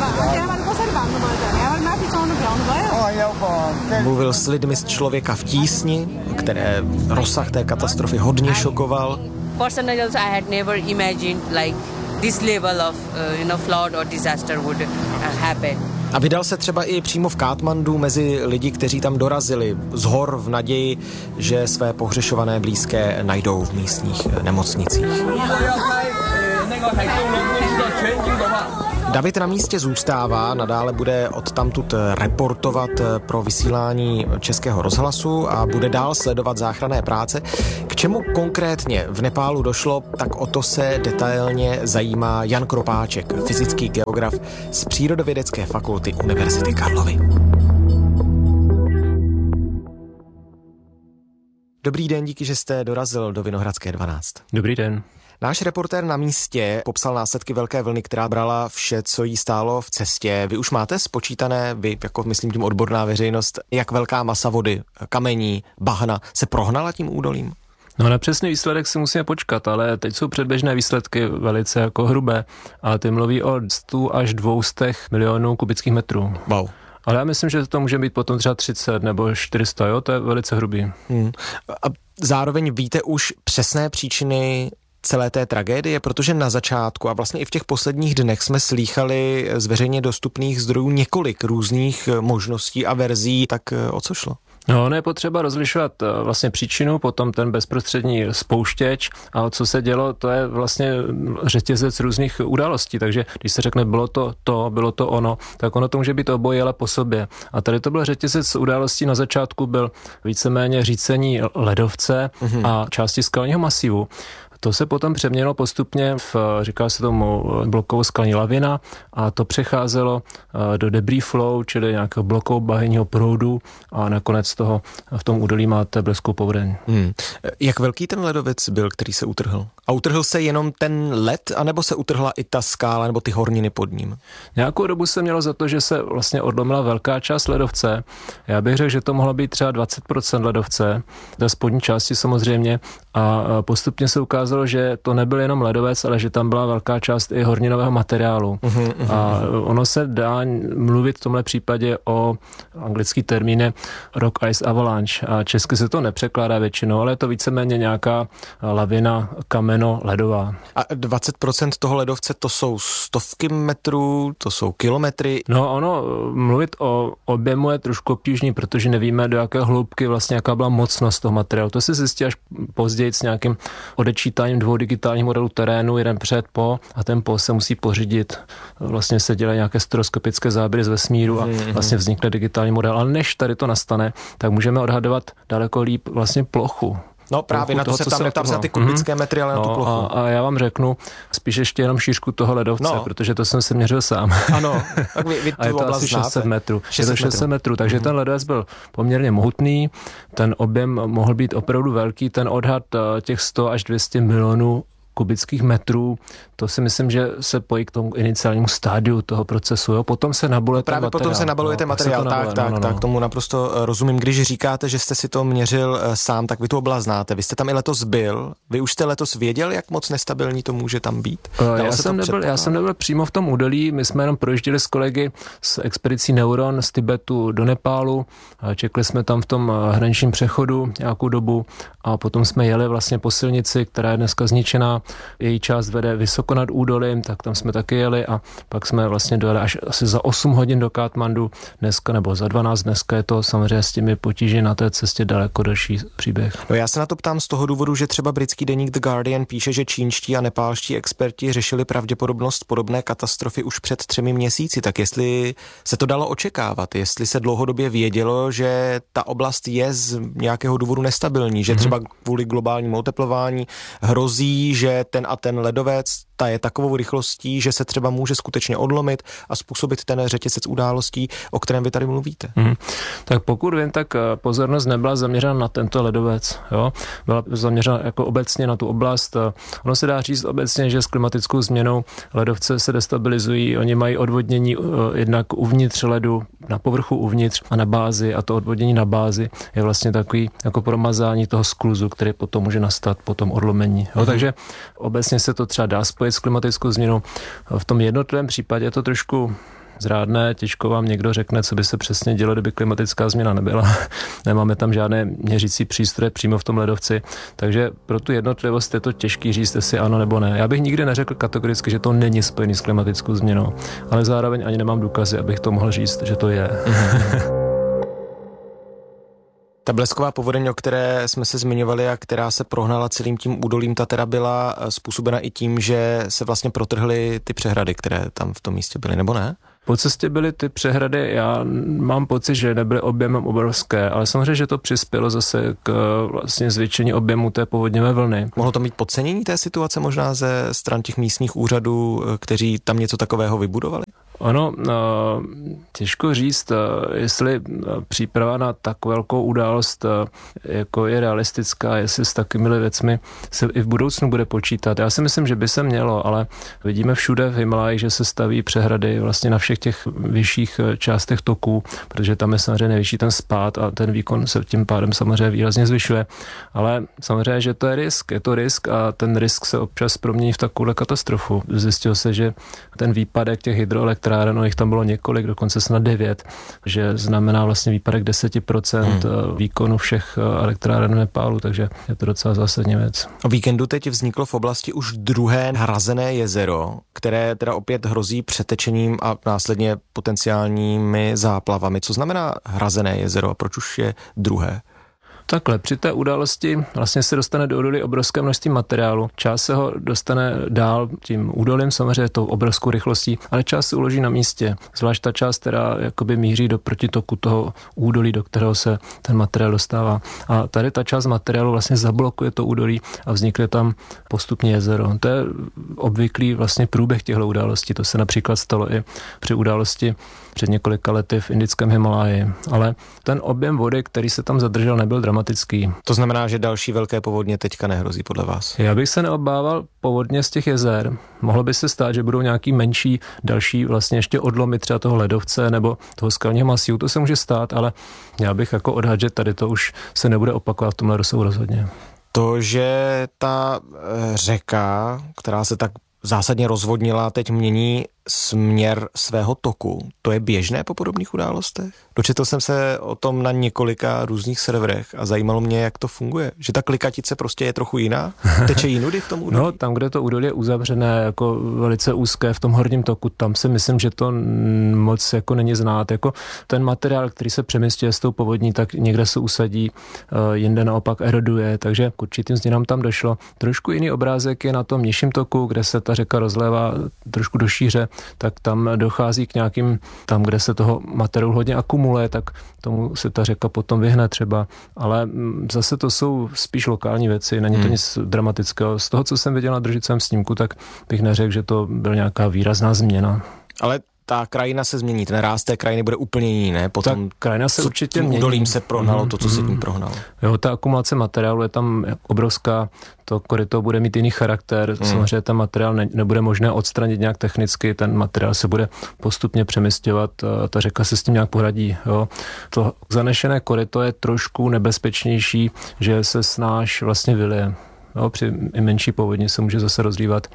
Mluvil s lidmi z Člověka v tísni, které rozsah té katastrofy hodně šokoval. Personally also I had never imagined like this level of flood or disaster would happen. A vydal se třeba i přímo v Katmandu mezi lidi, kteří tam dorazili z hor v naději, že své pohřešované blízké najdou v místních nemocnicích. David na místě zůstává, nadále bude odtamtud reportovat pro vysílání Českého rozhlasu a bude dál sledovat záchranné práce. K čemu konkrétně v Nepálu došlo, tak o to se detailně zajímá Jan Kropáček, fyzický geograf z Přírodovědecké fakulty Univerzity Karlovy. Dobrý den, díky, že jste dorazil do Vinohradské 12. Dobrý den. Náš reportér na místě popsal následky velké vlny, která brala vše, co jí stálo v cestě. Vy už máte spočítané, vy jako myslím tím odborná veřejnost, jak velká masa vody, kamení, bahna se prohnala tím údolím? No na přesný výsledek si musíme počkat, ale teď jsou předběžné výsledky velice jako hrubé a ty mluví o 100 až 200 milionů kubických metrů. Wow. Ale já myslím, že to může být potom třeba 30 nebo 400, jo, to je velice hrubý. A zároveň víte už přesné příčiny celé té tragédie, protože na začátku a vlastně i v těch posledních dnech jsme slýchali z veřejně dostupných zdrojů několik různých možností a verzí, tak o co šlo? No, ono je potřeba rozlišovat vlastně příčinu, potom ten bezprostřední spouštěč a co se dělo, to je vlastně řetězec různých událostí, takže když se řekne bylo to ono, tak ono to může být oboje, ale po sobě. A tady to byl řetězec událostí, na začátku byl víceméně řícení ledovce a části skalního masivu. To se potom přeměnilo postupně říká se tomu blokovou skalní lavina a to přecházelo do debris flow, čili nějakého blokovou bahenního proudu a nakonec toho v tom údolí máte bleskou povodeň. Jak velký ten ledovec byl, který se utrhl? A utrhl se jenom ten led, anebo se utrhla i ta skála nebo ty horniny pod ním? Nějakou dobu se mělo za to, že se vlastně odlomila velká část ledovce. Já bych řekl, že to mohlo být třeba 20% ledovce, ta spodní části samozřejmě a postupně se ukázalo, že to nebyl jenom ledovec, ale že tam byla velká část i horninového materiálu. A ono se dá mluvit v tomhle případě o anglický termín rock ice avalanche a česky se to nepřekládá většinou, ale je to víceméně nějaká lavina kameno-ledová. A 20% toho ledovce to jsou stovky metrů, to jsou kilometry? No ono, mluvit o objemu je trošku obtížný, protože nevíme, do jaké hloubky vlastně jaká byla mocnost toho materiálu. To se zjistí až později s nějakým odečítáním 2 digitálních modelů terénu, jeden před, po a ten po se musí pořídit. Vlastně se dělají nějaké stereoskopické záběry z vesmíru a vlastně vznikne digitální model. Ale než tady to nastane, tak můžeme odhadovat daleko líp vlastně plochu. No právě na to se tam neptám za ty kubické metry, ale na tu plochu. A já vám řeknu spíš ještě jenom šířku toho ledovce, protože to jsem se měřil sám. Ano, tak vy a je to asi 600 metrů. Je to 600 metrů, takže ten ledovec byl poměrně mohutný, ten objem mohl být opravdu velký, ten odhad těch 100 až 200 milionů kubických metrů, to si myslím, že se pojí k tomu iniciálnímu stádiu toho procesu. Jo? Potom se nabaluje ten materiál. Potom se nabaluje ten materiál, tak, tomu naprosto rozumím. Když říkáte, že jste si to měřil sám, tak vy tu oblast znáte. Vy jste tam i letos byl. Vy už jste letos věděl, jak moc nestabilní to může tam být? Já jsem nebyl přímo v tom údolí, my jsme jenom projížděli s kolegy s expedicí Neuron z Tibetu do Nepálu, čekli jsme tam v tom hraničním přechodu nějakou dobu a potom jsme jeli vlastně po silnici, která je dneska zničená. Její část vede vysoko nad údolím, tak tam jsme taky jeli a pak jsme vlastně dojeli až asi za 8 hodin do Katmandu dneska, nebo za 12 dneska je to samozřejmě s těmi potíži na té cestě daleko další příběh. No já se na to ptám z toho důvodu, že třeba britský deník The Guardian píše, že čínští a nepálští experti řešili pravděpodobnost podobné katastrofy už před 3 měsíci, tak jestli se to dalo očekávat, jestli se dlouhodobě vědělo, že ta oblast je z nějakého důvodu nestabilní, že třeba kvůli globálnímu oteplování hrozí, že ten a ten ledovec, ta je takovou rychlostí, že se třeba může skutečně odlomit a způsobit ten řetězec událostí, o kterém vy tady mluvíte. Tak pokud vím, tak pozornost nebyla zaměřena na tento ledovec. Jo? Byla zaměřena jako obecně na tu oblast. Ono se dá říct obecně, že s klimatickou změnou ledovce se destabilizují. Oni mají odvodnění jednak uvnitř ledu, na povrchu uvnitř a na bázi a to odvodnění na bázi je vlastně takový jako promazání toho skluzu, který potom může nastat po tom odlomení. Jo? Takže obecně se to třeba dá spojit s klimatickou změnou. V tom jednotlivém případě je to trošku zrádné, těžko vám někdo řekne, co by se přesně dělo, kdyby klimatická změna nebyla. Nemáme tam žádné měřící přístroje přímo v tom ledovci, takže pro tu jednotlivost je to těžký říct, jestli ano nebo ne. Já bych nikdy neřekl kategoricky, že to není spojený s klimatickou změnou, ale zároveň ani nemám důkazy, abych to mohl říct, že to je. Ta blesková povodeň, o které jsme se zmiňovali a která se prohnala celým tím údolím, ta teda byla způsobena i tím, že se vlastně protrhly ty přehrady, které tam v tom místě byly, nebo ne? Po cestě byly ty přehrady, já mám pocit, že nebyly objemem obrovské, ale samozřejmě, že to přispělo zase k vlastně zvětšení objemu té povodňové vlny. Mohlo to mít podcenění té situace možná ze stran těch místních úřadů, kteří tam něco takového vybudovali? Ono, těžko říct, jestli příprava na tak velkou událost jako je realistická, jestli s takovými věcmi se i v budoucnu bude počítat. Já si myslím, že by se mělo, ale vidíme všude v Himaláji, že se staví přehrady vlastně na všech těch vyšších částech toků, protože tam je samozřejmě nejvyšší ten spád a ten výkon se tím pádem samozřejmě výrazně zvyšuje. Ale samozřejmě, že to je to risk a ten risk se občas promění v takovou katastrofu. Zjistilo se, že ten výpadek těch hydroelektráren, jich tam bylo několik, dokonce snad 9, že znamená vlastně výpadek 10% výkonu všech elektráren v Nepálu, takže je to docela zásadní věc. O víkendu teď vzniklo v oblasti už druhé hrazené jezero, které teda opět hrozí přetečením a následně potenciálními záplavami. Co znamená hrazené jezero a proč už je druhé? Takhle, při té události vlastně se dostane do údolí obrovské množství materiálu. Část se ho dostane dál tím údolím, samozřejmě tou obrovskou rychlostí, ale část se uloží na místě. Zvlášť ta část, která jakoby míří do protitoku toho údolí, do kterého se ten materiál dostává. A tady ta část materiálu vlastně zablokuje to údolí a vznikne tam postupně jezero. To je obvyklý vlastně průběh těchto událostí. To se například stalo i při události před několika lety v indickém Himaláji. Ale ten objem vody, který se tam zadržel, nebyl dramatický. To znamená, že další velké povodně teďka nehrozí podle vás? Já bych se neobával povodně z těch jezer. Mohlo by se stát, že budou nějaký menší, další vlastně ještě odlomy třeba toho ledovce nebo toho skalního masívu. To se může stát, ale já bych jako odhadl, že tady to už se nebude opakovat v tomhle rozsahu rozhodně. To, že ta řeka, která se tak zásadně rozvodnila, teď mění směr svého toku. To je běžné po podobných událostech? Dočetl jsem se o tom na několika různých serverech a zajímalo mě, jak to funguje. Že ta klikatice prostě je trochu jiná? Teče jinudy v tom údolí? No, tam, kde to údolí je uzavřené, jako velice úzké v tom horním toku, tam si myslím, že to moc jako není znát. Jako ten materiál, který se přemístí s tou povodní, tak někde se usadí, jinde naopak eroduje, takže k určitým změnám tam došlo. Trošku jiný obrázek je na tom nižším toku, kde se ta řeka rozlévá trošku do šíře, tak tam dochází k nějakým, tam, kde se toho materiálu hodně akumuluje, tak tomu se ta řeka potom vyhne třeba, ale zase to jsou spíš lokální věci, není to nic dramatického. Z toho, co jsem viděl na držicovém snímku, tak bych neřekl, že to byla nějaká výrazná změna. Ale ta krajina se změní, ten ráz té krajiny bude úplně jiný, ne? Potom ta krajina se určitě mění. Údolím se prohnalo to, co se tím prohnalo. Jo, ta akumulace materiálu je tam obrovská, to koryto bude mít jiný charakter, samozřejmě ten materiál nebude možné odstranit nějak technicky, ten materiál se bude postupně přemisťovat, ta řeka se s tím nějak poradí. Jo. To zanešené koryto je trošku nebezpečnější, že se snáš vlastně vylije. Jo, při i menší povodni se může zase rozlívat.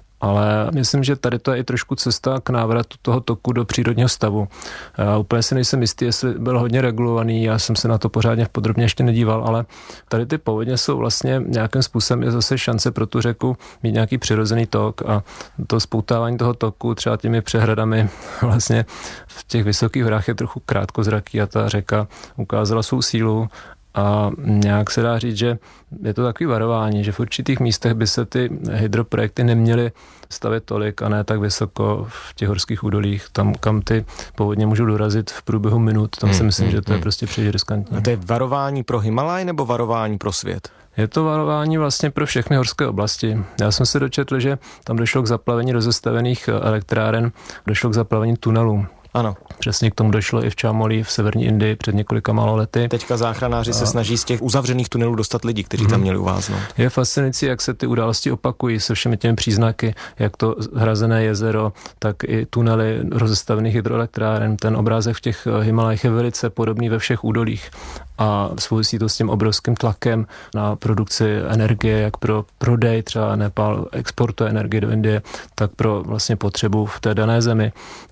Ale myslím, že tady to je i trošku cesta k návratu toho toku do přírodního stavu. Já úplně si nejsem jistý, jestli byl hodně regulovaný, já jsem se na to pořádně podrobně ještě nedíval, ale tady ty povodně jsou vlastně nějakým způsobem je zase šance pro tu řeku mít nějaký přirozený tok a to spoutávání toho toku třeba těmi přehradami vlastně v těch vysokých horách je trochu krátkozraký a ta řeka ukázala svou sílu. A nějak se dá říct, že je to takový varování, že v určitých místech by se ty hydroprojekty neměly stavět tolik a ne tak vysoko v těch horských údolích, tam, kam ty povodně můžou dorazit v průběhu minut, tam si myslím, že to je prostě příliš riskantní. A to je varování pro Himalaj nebo varování pro svět? Je to varování vlastně pro všechny horské oblasti. Já jsem se dočetl, že tam došlo k zaplavení rozestavených elektráren, došlo k zaplavení tunelů. Ano. Přesně k tomu došlo i v Čámolí v severní Indii před několika málo lety. Teďka záchranáři se snaží z těch uzavřených tunelů dostat lidi, kteří tam měli uváznout. Je fascinující, jak se ty události opakují se všemi těmi příznaky, jak to hrazené jezero, tak i tunely rozestavených hydroelektráren. Ten obrázek v těch Himalajích je velice podobný ve všech údolích a souvisí to s tím obrovským tlakem na produkci energie, jak pro prodej, třeba Nepál exportuje energii do Indie, tak pro vlastně potřebu v té dané zemi.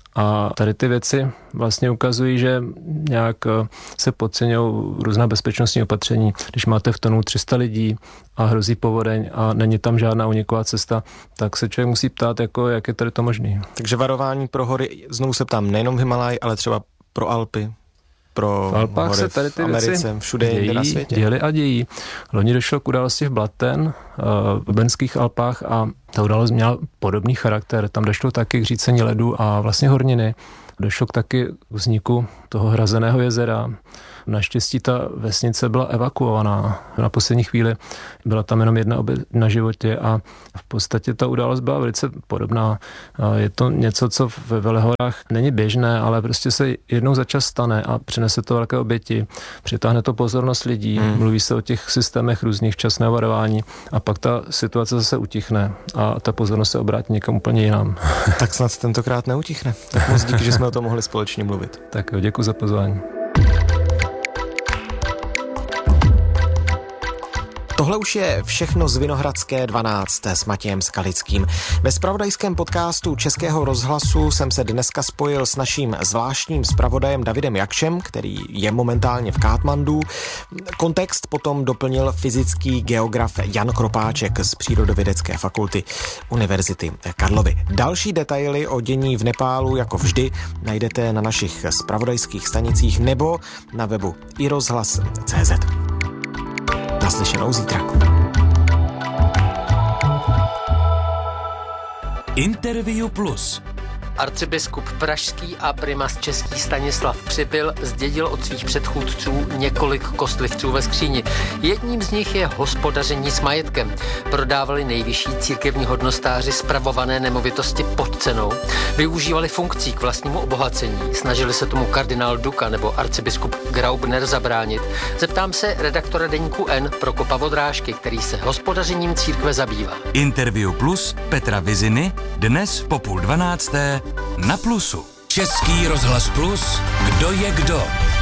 A tady ty věci vlastně ukazují, že nějak se podceňují různá bezpečnostní opatření. Když máte v tunelu 300 lidí a hrozí povodeň a není tam žádná uniková cesta, tak se člověk musí ptát, jako, jak je tady to možné. Takže varování pro hory, znovu se ptám, nejenom Himalaj, ale třeba pro Alpy. pro v Alpách hory se tady ty v Americe, věci všude jinde na světě. Děly a dějí. Loni došlo k události v Blatten, v Benských Alpách a ta událost měla podobný charakter. Tam došlo taky k řícení ledu a vlastně horniny. Došlo taky k vzniku toho hrazeného jezera. Naštěstí ta vesnice byla evakuovaná na poslední chvíli. Byla tam jenom jedna oběť na životě a v podstatě ta událost byla velice podobná. Je to něco, co ve Velehorách není běžné, ale prostě se jednou za čas stane a přinese to velké oběti. Přitáhne to pozornost lidí, mluví se o těch systémech různých včasného varování a pak ta situace zase utichne a ta pozornost se obrátí někam úplně jinam. Tak snad tentokrát neutichne. Tak moc díky, že jsme o tom mohli společně mluvit. Tak jo, děkuji za pozvání. Tohle už je všechno z Vinohradské 12. s Matějem Skalickým. Ve zpravodajském podcastu Českého rozhlasu jsem se dneska spojil s naším zvláštním zpravodajem Davidem Jakšem, který je momentálně v Katmandu. Kontext potom doplnil fyzický geograf Jan Kropáček z Přírodovědecké fakulty Univerzity Karlovy. Další detaily o dění v Nepálu, jako vždy, najdete na našich zpravodajských stanicích nebo na webu iRozhlas.cz. Naslyšenou zítra. Interview Plus. Arcibiskup pražský a primas český Stanislav Přibyl zdědil od svých předchůdců několik kostlivců ve skříni. Jedním z nich je hospodaření s majetkem. Prodávali nejvyšší církevní hodnostáři spravované nemovitosti pod cenou, využívali funkcí k vlastnímu obohacení, snažili se tomu kardinál Duka nebo arcibiskup Graubner zabránit. Zeptám se redaktora deníku N Prokopa Vodrážky, který se hospodařením církve zabývá. Interview Plus Petra Viziny dnes po 11:30 na Plusu. Český rozhlas Plus, kdo je kdo?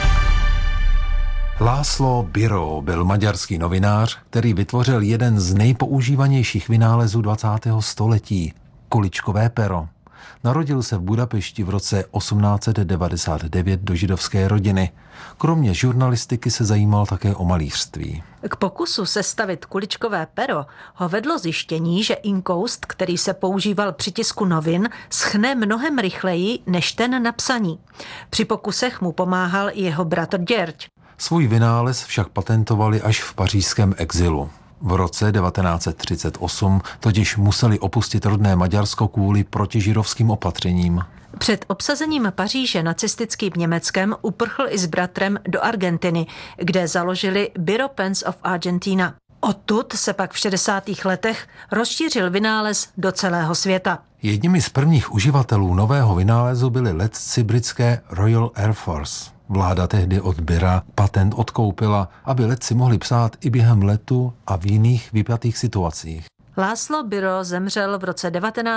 László Biro byl maďarský novinář, který vytvořil jeden z nejpoužívanějších vynálezů 20. století – kuličkové pero. Narodil se v Budapešti v roce 1899 do židovské rodiny. Kromě žurnalistiky se zajímal také o malířství. K pokusu sestavit kuličkové pero ho vedlo zjištění, že inkoust, který se používal při tisku novin, schne mnohem rychleji než ten na psaní. Při pokusech mu pomáhal i jeho bratr Děrď. Svůj vynález však patentovali až v pařížském exilu. V roce 1938 totiž museli opustit rodné Maďarsko kvůli protižidovským opatřením. Před obsazením Paříže nacistickým Německem uprchl i s bratrem do Argentiny, kde založili Biro Pens of Argentina. Odtud se pak v 60. letech rozšířil vynález do celého světa. Jedními z prvních uživatelů nového vynálezu byli letci britské Royal Air Force. Vláda tehdy od Bira patent odkoupila, aby letci mohli psát i během letu a v jiných vypjatých situacích. László Biro zemřel v roce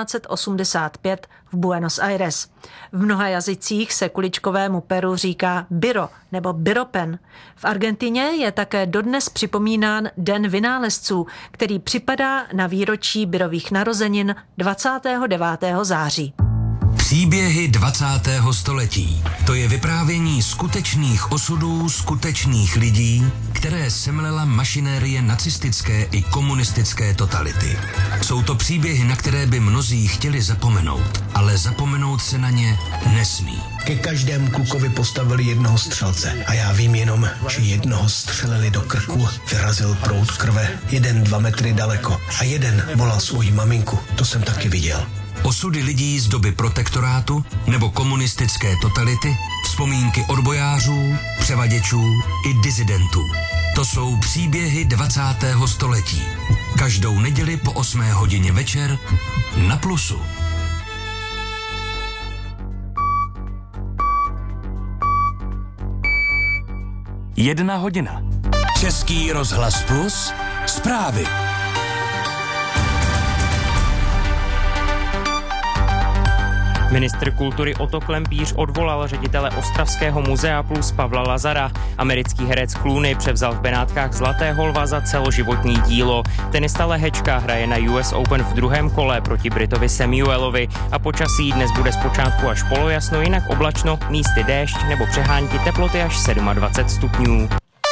1985 v Buenos Aires. V mnoha jazycích se kuličkovému peru říká biro nebo biropen. V Argentině je také dodnes připomínán Den vynálezců, který připadá na výročí Birových narozenin 29. září. Příběhy 20. století. To je vyprávění skutečných osudů skutečných lidí, které semlela mašinérie nacistické i komunistické totality. Jsou to příběhy, na které by mnozí chtěli zapomenout, ale zapomenout se na ně nesmí. Ke každému klukovi postavili jednoho střelce a já vím jenom, že jednoho střelili do krku, vyrazil proud krve, 1-2 metry daleko a jeden volal svoji maminku, to jsem taky viděl. Osudy lidí z doby protektorátu nebo komunistické totality, vzpomínky odbojářů, převaděčů i disidentů. To jsou příběhy 20. století. Každou neděli po 8 hodině večer na Plusu. Jedna hodina. Český rozhlas Plus, zprávy. Ministr kultury Otto Klempíř odvolal ředitele Ostravského muzea Plus Pavla Lazara. Americký herec Clooney převzal v Benátkách Zlatého lva za celoživotní dílo. Tenista Lehečka hraje na US Open v druhém kole proti Britovi Samuelovi a počasí dnes bude zpočátku až polojasno, jinak oblačno, místy déšť nebo přehánky, teploty až 27 stupňů.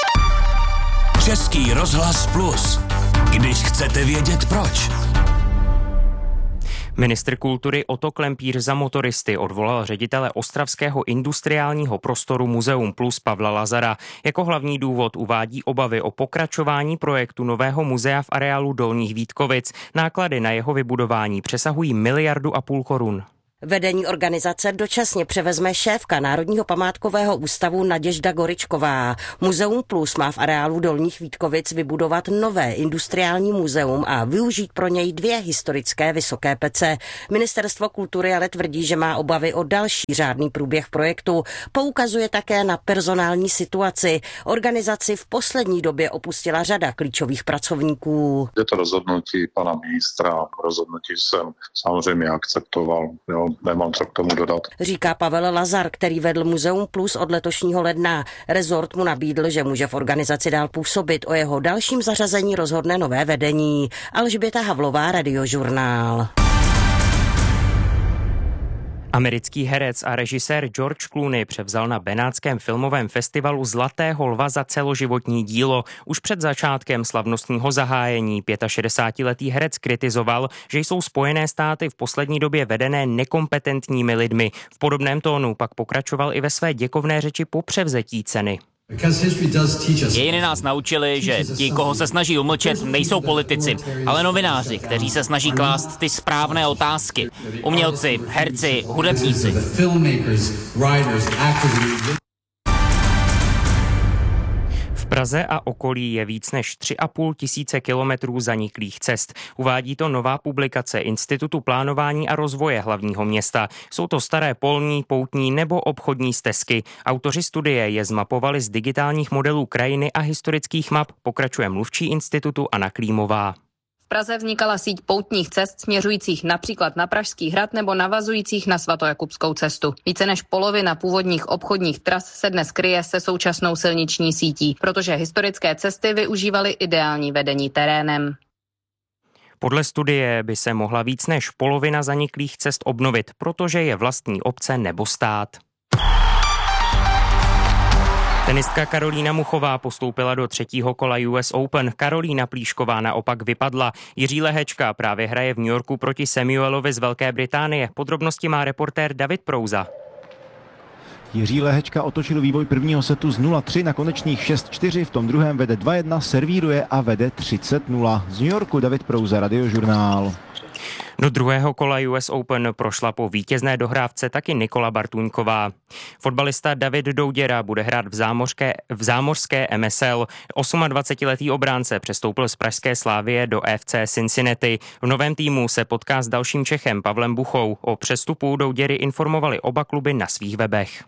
Český rozhlas Plus. Když chcete vědět proč. Ministr kultury Otto Klempíř za motoristy odvolal ředitele ostravského industriálního prostoru Muzeum Plus Pavla Lazara. Jako hlavní důvod uvádí obavy o pokračování projektu nového muzea v areálu Dolních Vítkovic. Náklady na jeho vybudování přesahují 1,5 miliardy korun. Vedení organizace dočasně převezme šéfka Národního památkového ústavu Naděžda Goričková. Muzeum Plus má v areálu Dolních Vítkovic vybudovat nové industriální muzeum a využít pro něj 2 historické vysoké pece. Ministerstvo kultury ale tvrdí, že má obavy o další řádný průběh projektu. Poukazuje také na personální situaci. Organizaci v poslední době opustila řada klíčových pracovníků. Je to rozhodnutí pana ministra, rozhodnutí jsem samozřejmě akceptoval. Nemám co k tomu dodat. Říká Pavel Lazar, který vedl Muzeum Plus od letošního ledna. Rezort mu nabídl, že může v organizaci dál působit. O jeho dalším zařazení rozhodne nové vedení. Alžběta Havlová, Radiožurnál. Americký herec a režisér George Clooney převzal na benátském filmovém festivalu Zlatého lva za celoživotní dílo. Už před začátkem slavnostního zahájení 65letý herec kritizoval, že jsou Spojené státy v poslední době vedené nekompetentními lidmi. V podobném tónu pak pokračoval i ve své děkovné řeči po převzetí ceny. Dějiny nás naučili, že ti, koho se snaží umlčet, nejsou politici, ale novináři, kteří se snaží klást ty správné otázky. Umělci, herci, hudebníci. V Praze a okolí je víc než 3,5 tisíce kilometrů zaniklých cest. Uvádí to nová publikace Institutu plánování a rozvoje hlavního města. Jsou to staré polní, poutní nebo obchodní stezky. Autoři studie je zmapovali z digitálních modelů krajiny a historických map, pokračuje mluvčí institutu Anna Klímová. V Praze vznikala síť poutních cest směřujících například na Pražský hrad nebo navazujících na Svatojakubskou cestu. Více než polovina původních obchodních tras se dnes kryje se současnou silniční sítí, protože historické cesty využívaly ideální vedení terénem. Podle studie by se mohla víc než polovina zaniklých cest obnovit, protože je vlastní obce nebo stát. Tenistka Karolína Muchová postoupila do 3. kola US Open. Karolína Plíšková naopak vypadla. Jiří Lehečka právě hraje v New Yorku proti Samuelovi z Velké Británie. Podrobnosti má reportér David Prouza. Jiří Lehečka otočil vývoj prvního setu z 0-3 na konečných 6-4, v tom druhém vede 2-1, servíruje a vede 30-0. Z New Yorku David Prouza, Radiožurnál. Do 2. kola US Open prošla po vítězné dohrávce taky Nikola Bartůňková. Fotbalista David Douděra bude hrát v zámořské MSL. 28letý obránce přestoupil z pražské Slavie do FC Cincinnati. V novém týmu se potká s dalším Čechem Pavlem Buchou. O přestupu Douděry informovali oba kluby na svých webech.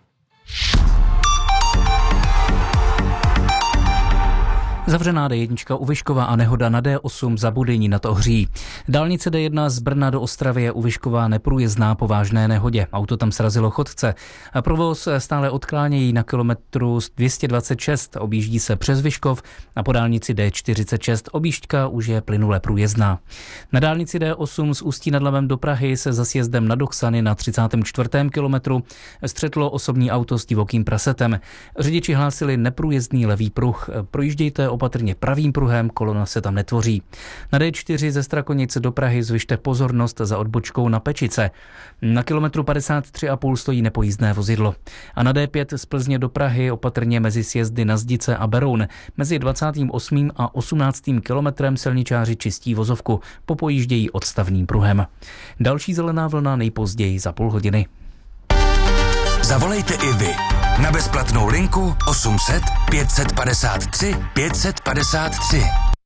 Zavřená D1 u Vyškova a nehoda na D8 za Budyní nad Ohří. Dálnice D1 z Brna do Ostravy je u Vyškova neprůjezdná po vážné nehodě. Auto tam srazilo chodce. A provoz stále odklánějí na kilometru 226. Objíždí se přes Vyškov a po dálnici D46 objížďka už je plynule průjezdná. Na dálnici D8 z Ústí nad Labem do Prahy se za sjezdem na Doksany na 34. kilometru střetlo osobní auto s divokým prasetem. Řidiči hlásili neprůjezdný levý pruh. Projíždějte opatrně pravým pruhem, kolona se tam netvoří. Na D4 ze Strakonic do Prahy zvyšte pozornost za odbočkou na Pečice. Na kilometru 53,5 stojí nepojízdné vozidlo. A na D5 z Plzně do Prahy opatrně mezi sjezdy na Zdice a Beroun. Mezi 28. a 18. kilometrem silničáři čistí vozovku, popojíždějí odstavným pruhem. Další zelená vlna nejpozději za půl hodiny. Zavolejte i vy na bezplatnou linku 800 553 553.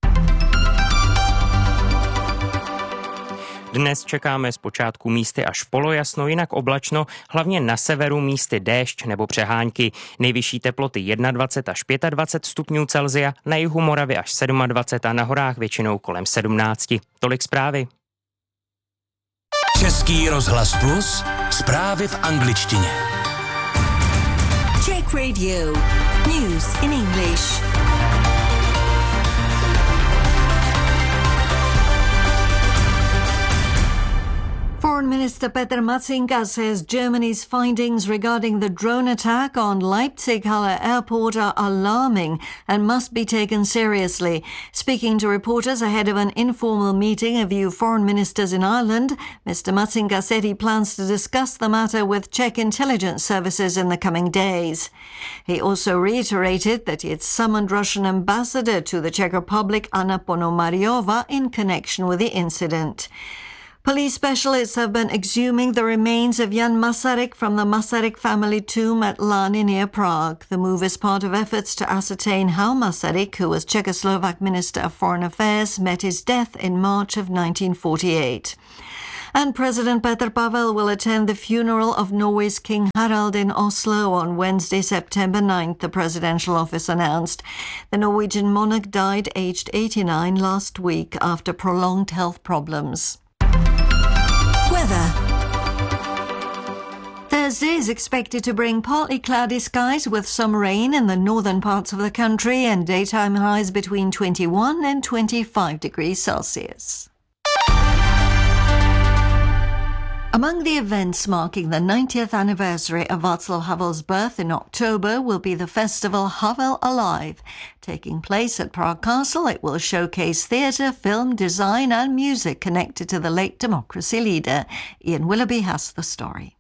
Dnes čekáme zpočátku místy až polojasno, jinak oblačno, hlavně na severu místy déšť nebo přehánky. Nejvyšší teploty 21 až 25 stupňů Celsia, na jihu Moravy až 27 a na horách většinou kolem 17. Tolik zprávy. Český rozhlas Plus, zprávy v angličtině. Czech Radio. News in English. For Foreign Minister Petr Matsinga says Germany's findings regarding the drone attack on Leipzig-Halle Airport are alarming and must be taken seriously. Speaking to reporters ahead of an informal meeting of EU foreign ministers in Ireland, Mr. Matsinga said he plans to discuss the matter with Czech intelligence services in the coming days. He also reiterated that he had summoned Russian ambassador to the Czech Republic Anna Ponomariova in connection with the incident. Police specialists have been exhuming the remains of Jan Masaryk from the Masaryk family tomb at Lany near Prague. The move is part of efforts to ascertain how Masaryk, who was Czechoslovak Minister of Foreign Affairs, met his death in March of 1948. And President Petr Pavel will attend the funeral of Norway's King Harald in Oslo on Wednesday, September 9th, the presidential office announced. The Norwegian monarch died aged 89 last week after prolonged health problems. Weather. Thursday is expected to bring partly cloudy skies with some rain in the northern parts of the country and daytime highs between 21 and 25 degrees Celsius. Among the events marking the 90th anniversary of Václav Havel's birth in October will be the festival Havel Alive. Taking place at Prague Castle, it will showcase theatre, film, design and music connected to the late democracy leader. Ian Willoughby has the story.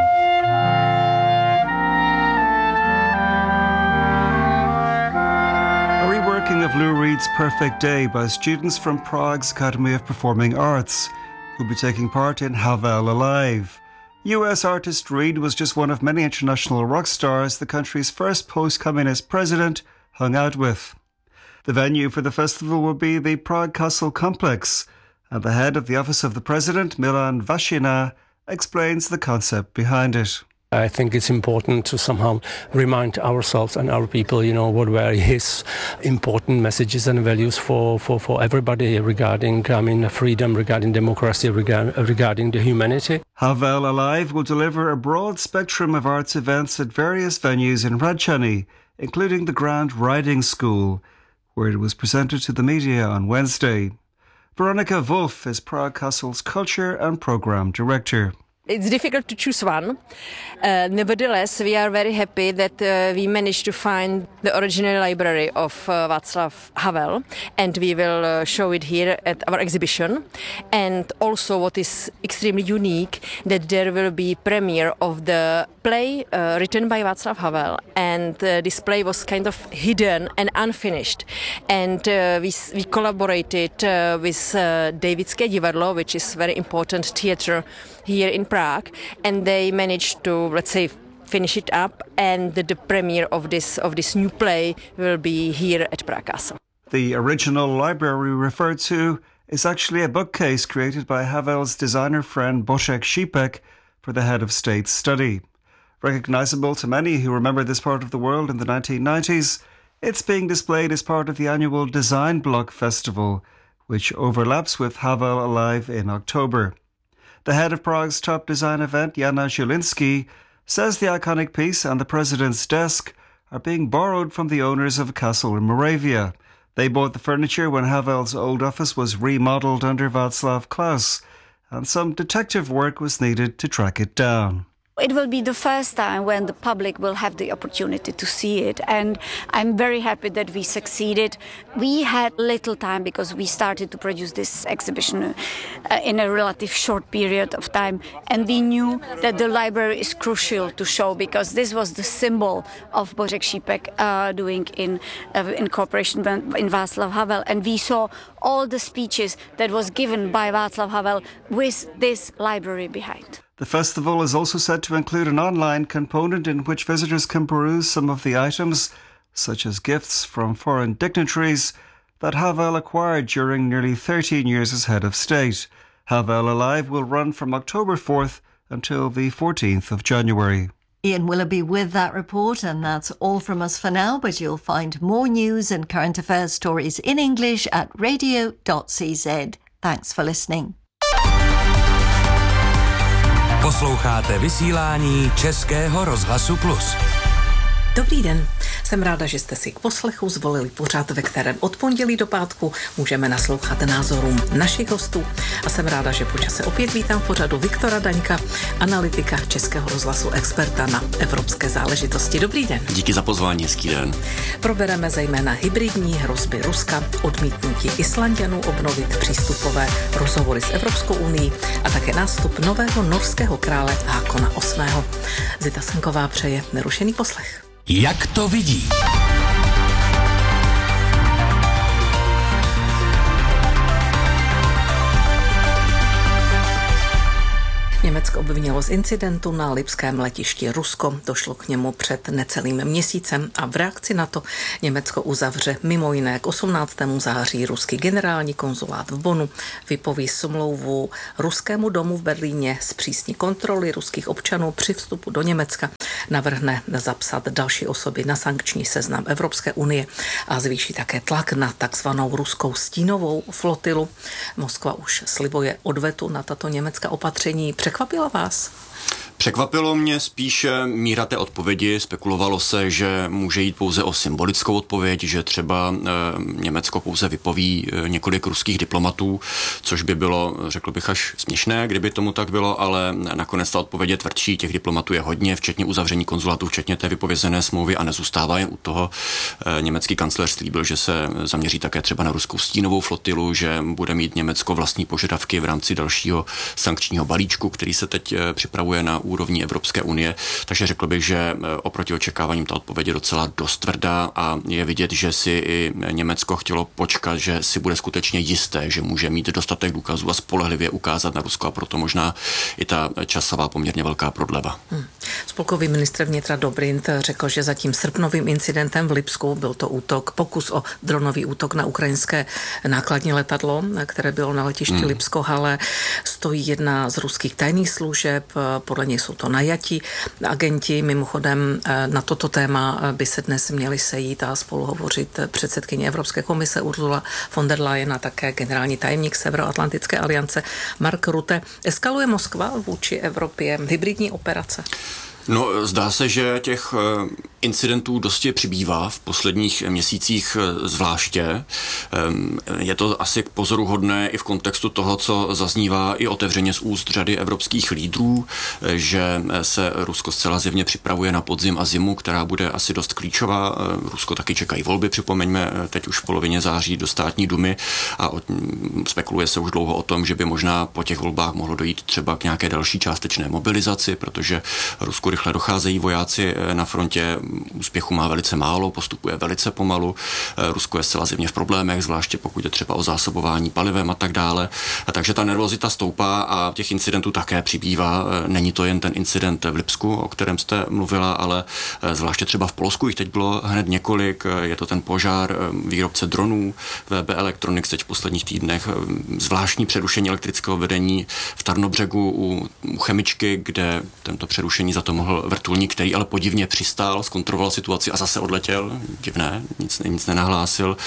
A reworking of Lou Reed's Perfect Day by students from Prague's Academy of Performing Arts, who'll be taking part in Havel Alive. US artist Reed was just one of many international rock stars the country's first post-communist president hung out with. The venue for the festival will be the Prague Castle complex, and the head of the Office of the President, Milan Vašina, explains the concept behind it. I think it's important to somehow remind ourselves and our people, what were his important messages and values for everybody regarding, freedom, regarding democracy, regarding the humanity. Havel Alive will deliver a broad spectrum of arts events at various venues in Radchany, including the Grand Riding School, where it was presented to the media on Wednesday. Veronika Wolf is Prague Castle's Culture and Programme Director. It's difficult to choose one. Nevertheless, we are very happy that we managed to find the original library of Václav Havel, and we will show it here at our exhibition. And also what is extremely unique, that there will be premiere of the play written by Václav Havel, and this play was kind of hidden and unfinished. And we collaborated with Davidské divadlo, which is very important theatre here in Prague, and they managed to, let's say, finish it up, and the premiere of this new play will be here at Prague Castle. The original library referred to is actually a bookcase created by Havel's designer friend Bořek Šípek for the head of state study. Recognizable to many who remember this part of the world in the 1990s, it's being displayed as part of the annual Design Block Festival, which overlaps with Havel Alive in October. The head of Prague's top design event, Jana Žilinský, says the iconic piece and the president's desk are being borrowed from the owners of a castle in Moravia. They bought the furniture when Havel's old office was remodeled under Václav Klaus, and some detective work was needed to track it down. It will be the first time when the public will have the opportunity to see it, and I'm very happy that we succeeded. We had little time because we started to produce this exhibition in a relative short period of time, and we knew that the library is crucial to show, because this was the symbol of Bořek Šípek doing in cooperation in Václav Havel, and we saw all the speeches that was given by Václav Havel with this library behind. The festival is also set to include an online component in which visitors can peruse some of the items, such as gifts from foreign dignitaries, that Havel acquired during nearly 13 years as head of state. Havel Alive will run from October 4th until the 14th of January. Ian Willoughby with that report, and that's all from us for now, but you'll find more news and current affairs stories in English at radio.cz. Thanks for listening. Posloucháte vysílání Českého rozhlasu Plus. Dobrý den, jsem ráda, že jste si k poslechu zvolili pořad, ve kterém od pondělí do pátku můžeme naslouchat názorům našich hostů. A jsem ráda, že po čase opět vítám v pořadu Viktora Daňka, analytika Českého rozhlasu, experta na evropské záležitosti. Dobrý den. Díky za pozvání, hezký den. Probereme zejména hybridní hrozby Ruska, odmítnutí Islanďanů obnovit přístupové rozhovory s Evropskou unií a také nástup nového norského krále Hákona VIII. Zita Senková přeje nerušený poslech. Jak to vidí? Německo obvinilo z incidentu na lipském letišti Rusko. Došlo k němu před necelým měsícem a v reakci na to Německo uzavře mimo jiné k 18. září ruský generální konzulát v Bonnu, vypoví smlouvu ruskému domu v Berlíně, zpřísní kontroly ruských občanů při vstupu do Německa, navrhne zapsat další osoby na sankční seznam Evropské unie a zvýší také tlak na takzvanou ruskou stínovou flotilu. Moskva už slibuje odvetu na tato německá opatření. Překvapila vás? Překvapilo mě spíše míra té odpovědi. Spekulovalo se, že může jít pouze o symbolickou odpověď, že třeba Německo pouze vypoví několik ruských diplomatů, což by bylo, řekl bych, až směšné, kdyby tomu tak bylo, ale nakonec ta odpověď je tvrdší. Těch diplomatů je hodně, včetně uzavření konzulátů, včetně té vypovězené smlouvy a nezůstává jen u toho. Německý kancléř slíbil, že se zaměří také třeba na ruskou stínovou flotilu, že bude mít Německo vlastní požadavky v rámci dalšího sankčního balíčku, který se teď připravuje na úrovni Evropské unie, takže řekl bych, že oproti očekáváním ta odpověď je docela dost tvrdá a je vidět, že si i Německo chtělo počkat, že si bude skutečně jisté, že může mít dostatek důkazů a spolehlivě ukázat na Rusko a proto možná i ta časová poměrně velká prodleva. Spolkový ministr vnitra Dobrindt řekl, že za tím srpnovým incidentem v Lipsku byl to pokus o dronový útok na ukrajinské nákladní letadlo, které bylo na letišti Lipsko-Halle. Stojí jedna z ruských tajných služeb, podle něj jsou to najatí agenti. Mimochodem na toto téma by se dnes měli sejít a spolu hovořit předsedkyně Evropské komise Ursula von der Leyen a také generální tajemník Severoatlantické aliance Mark Rutte. Eskaluje Moskva vůči Evropě hybridní operace? No, zdá se, že těch incidentů dosti přibývá v posledních měsících zvláště. Je to asi pozoruhodné i v kontextu toho, co zaznívá i otevřeně z úst řady evropských lídrů, že se Rusko zcela zjevně připravuje na podzim a zimu, která bude asi dost klíčová. Rusko taky čekají volby, připomeňme, teď už v polovině září do státní dumy a spekuluje se už dlouho o tom, že by možná po těch volbách mohlo dojít třeba k nějaké další částečné mobilizaci, protože Rusku rychle docházejí vojáci na frontě, úspěchu má velice málo, postupuje velice pomalu. Rusko je zcela zjevně v problémech, zvláště pokud je třeba o zásobování palivem a tak dále. Takže ta nervozita stoupá a těch incidentů také přibývá. Není to jen ten incident v Lipsku, o kterém jste mluvila, ale zvláště třeba v Polsku jich teď bylo hned několik. Je to ten požár výrobce dronů VB Electronics teď v posledních týdnech, zvláštní přerušení elektrického vedení v Tarnobřegu u chemičky, kde tento přerušení za to mohl vrtulník, který ale podivně přistál, zkontroloval situaci a zase odletěl. Divné, nic nenahlásil.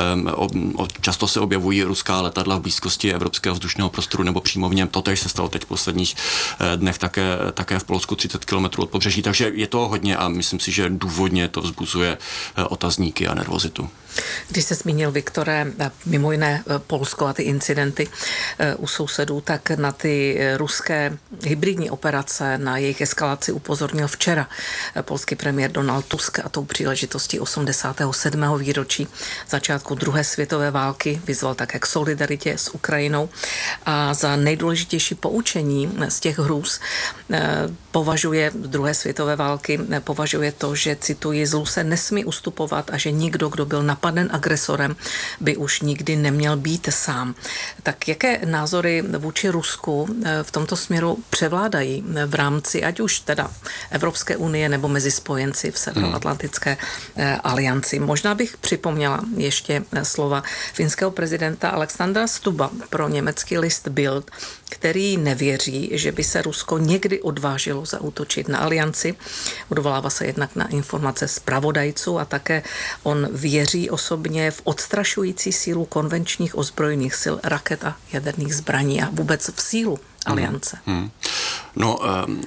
Často se objevují ruská letadla v blízkosti evropského vzdušného prostoru nebo přímo v něm. Totéž se stalo teď v posledních dnech také v Polsku 30 km od pobřeží, takže je to hodně a myslím si, že důvodně to vzbuzuje otazníky a nervozitu. Když se zmínil, Viktore, mimo jiné Polsko a ty incidenty u sousedů, tak na ty ruské hybridní operace, na jejich eskalaci upozornil včera polský premiér Donald Tusk a tou příležitostí 87. výročí začátku druhé světové války vyzval také k solidaritě s Ukrajinou a za nejdůležitější poučení z těch hrůz považuje druhé světové války, považuje to, že, cituji, zlu se nesmí ustupovat a že nikdo, kdo byl napaden agresorem, by už nikdy neměl být sám. Tak jaké názory vůči Rusku v tomto směru převládají v rámci ať už teda Evropské unie nebo mezi spojenci v Severoatlantické alianci? Možná bych připomněla ještě slova finského prezidenta Alexandra Stubba pro německý list Bild, který nevěří, že by se Rusko někdy odvážilo zaútočit na alianci. Odvolává se jednak na informace zpravodajců a také on věří osobně v odstrašující sílu konvenčních ozbrojených sil, raket a jaderných zbraní a vůbec v sílu aliance. No,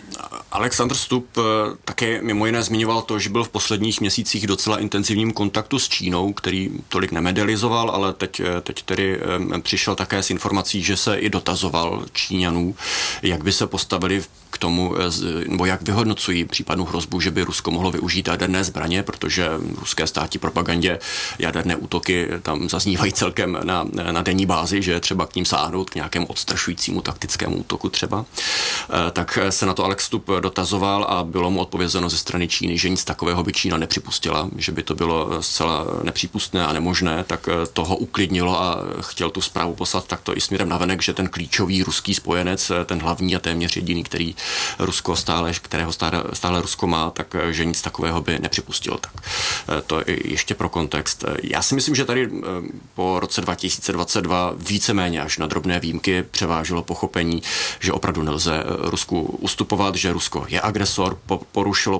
Alexandr Stubb také mimo jiné zmiňoval to, že byl v posledních měsících docela intenzivním kontaktu s Čínou, který tolik nemedializoval, ale teď tedy přišel také s informací, že se i dotazoval Číňanů, jak by se postavili k tomu, nebo jak vyhodnocují případnou hrozbu, že by Rusko mohlo využít jaderné zbraně, protože ruské státní propagandě jaderné útoky tam zaznívají celkem na denní bázi, že je třeba k ním sáhnout, k nějakému odstrašujícímu taktickému útoku třeba. Tak se na to Alex Stubb dotazoval a bylo mu odpovězeno ze strany Číny, že nic takového by Čína nepřipustila, že by to bylo zcela nepřípustné a nemožné, tak toho uklidnilo a chtěl tu zprávu poslat takto i směrem navenek, že ten klíčový ruský spojenec, ten hlavní a téměř jediný, kterého stále Rusko má, tak že nic takového by nepřipustil. Tak to ještě pro kontext. Já si myslím, že tady po roce 2022 víceméně až na drobné výjimky převážilo pochopení, že opravdu nelze Rusku ustupovat, že Rusko je agresor, porušilo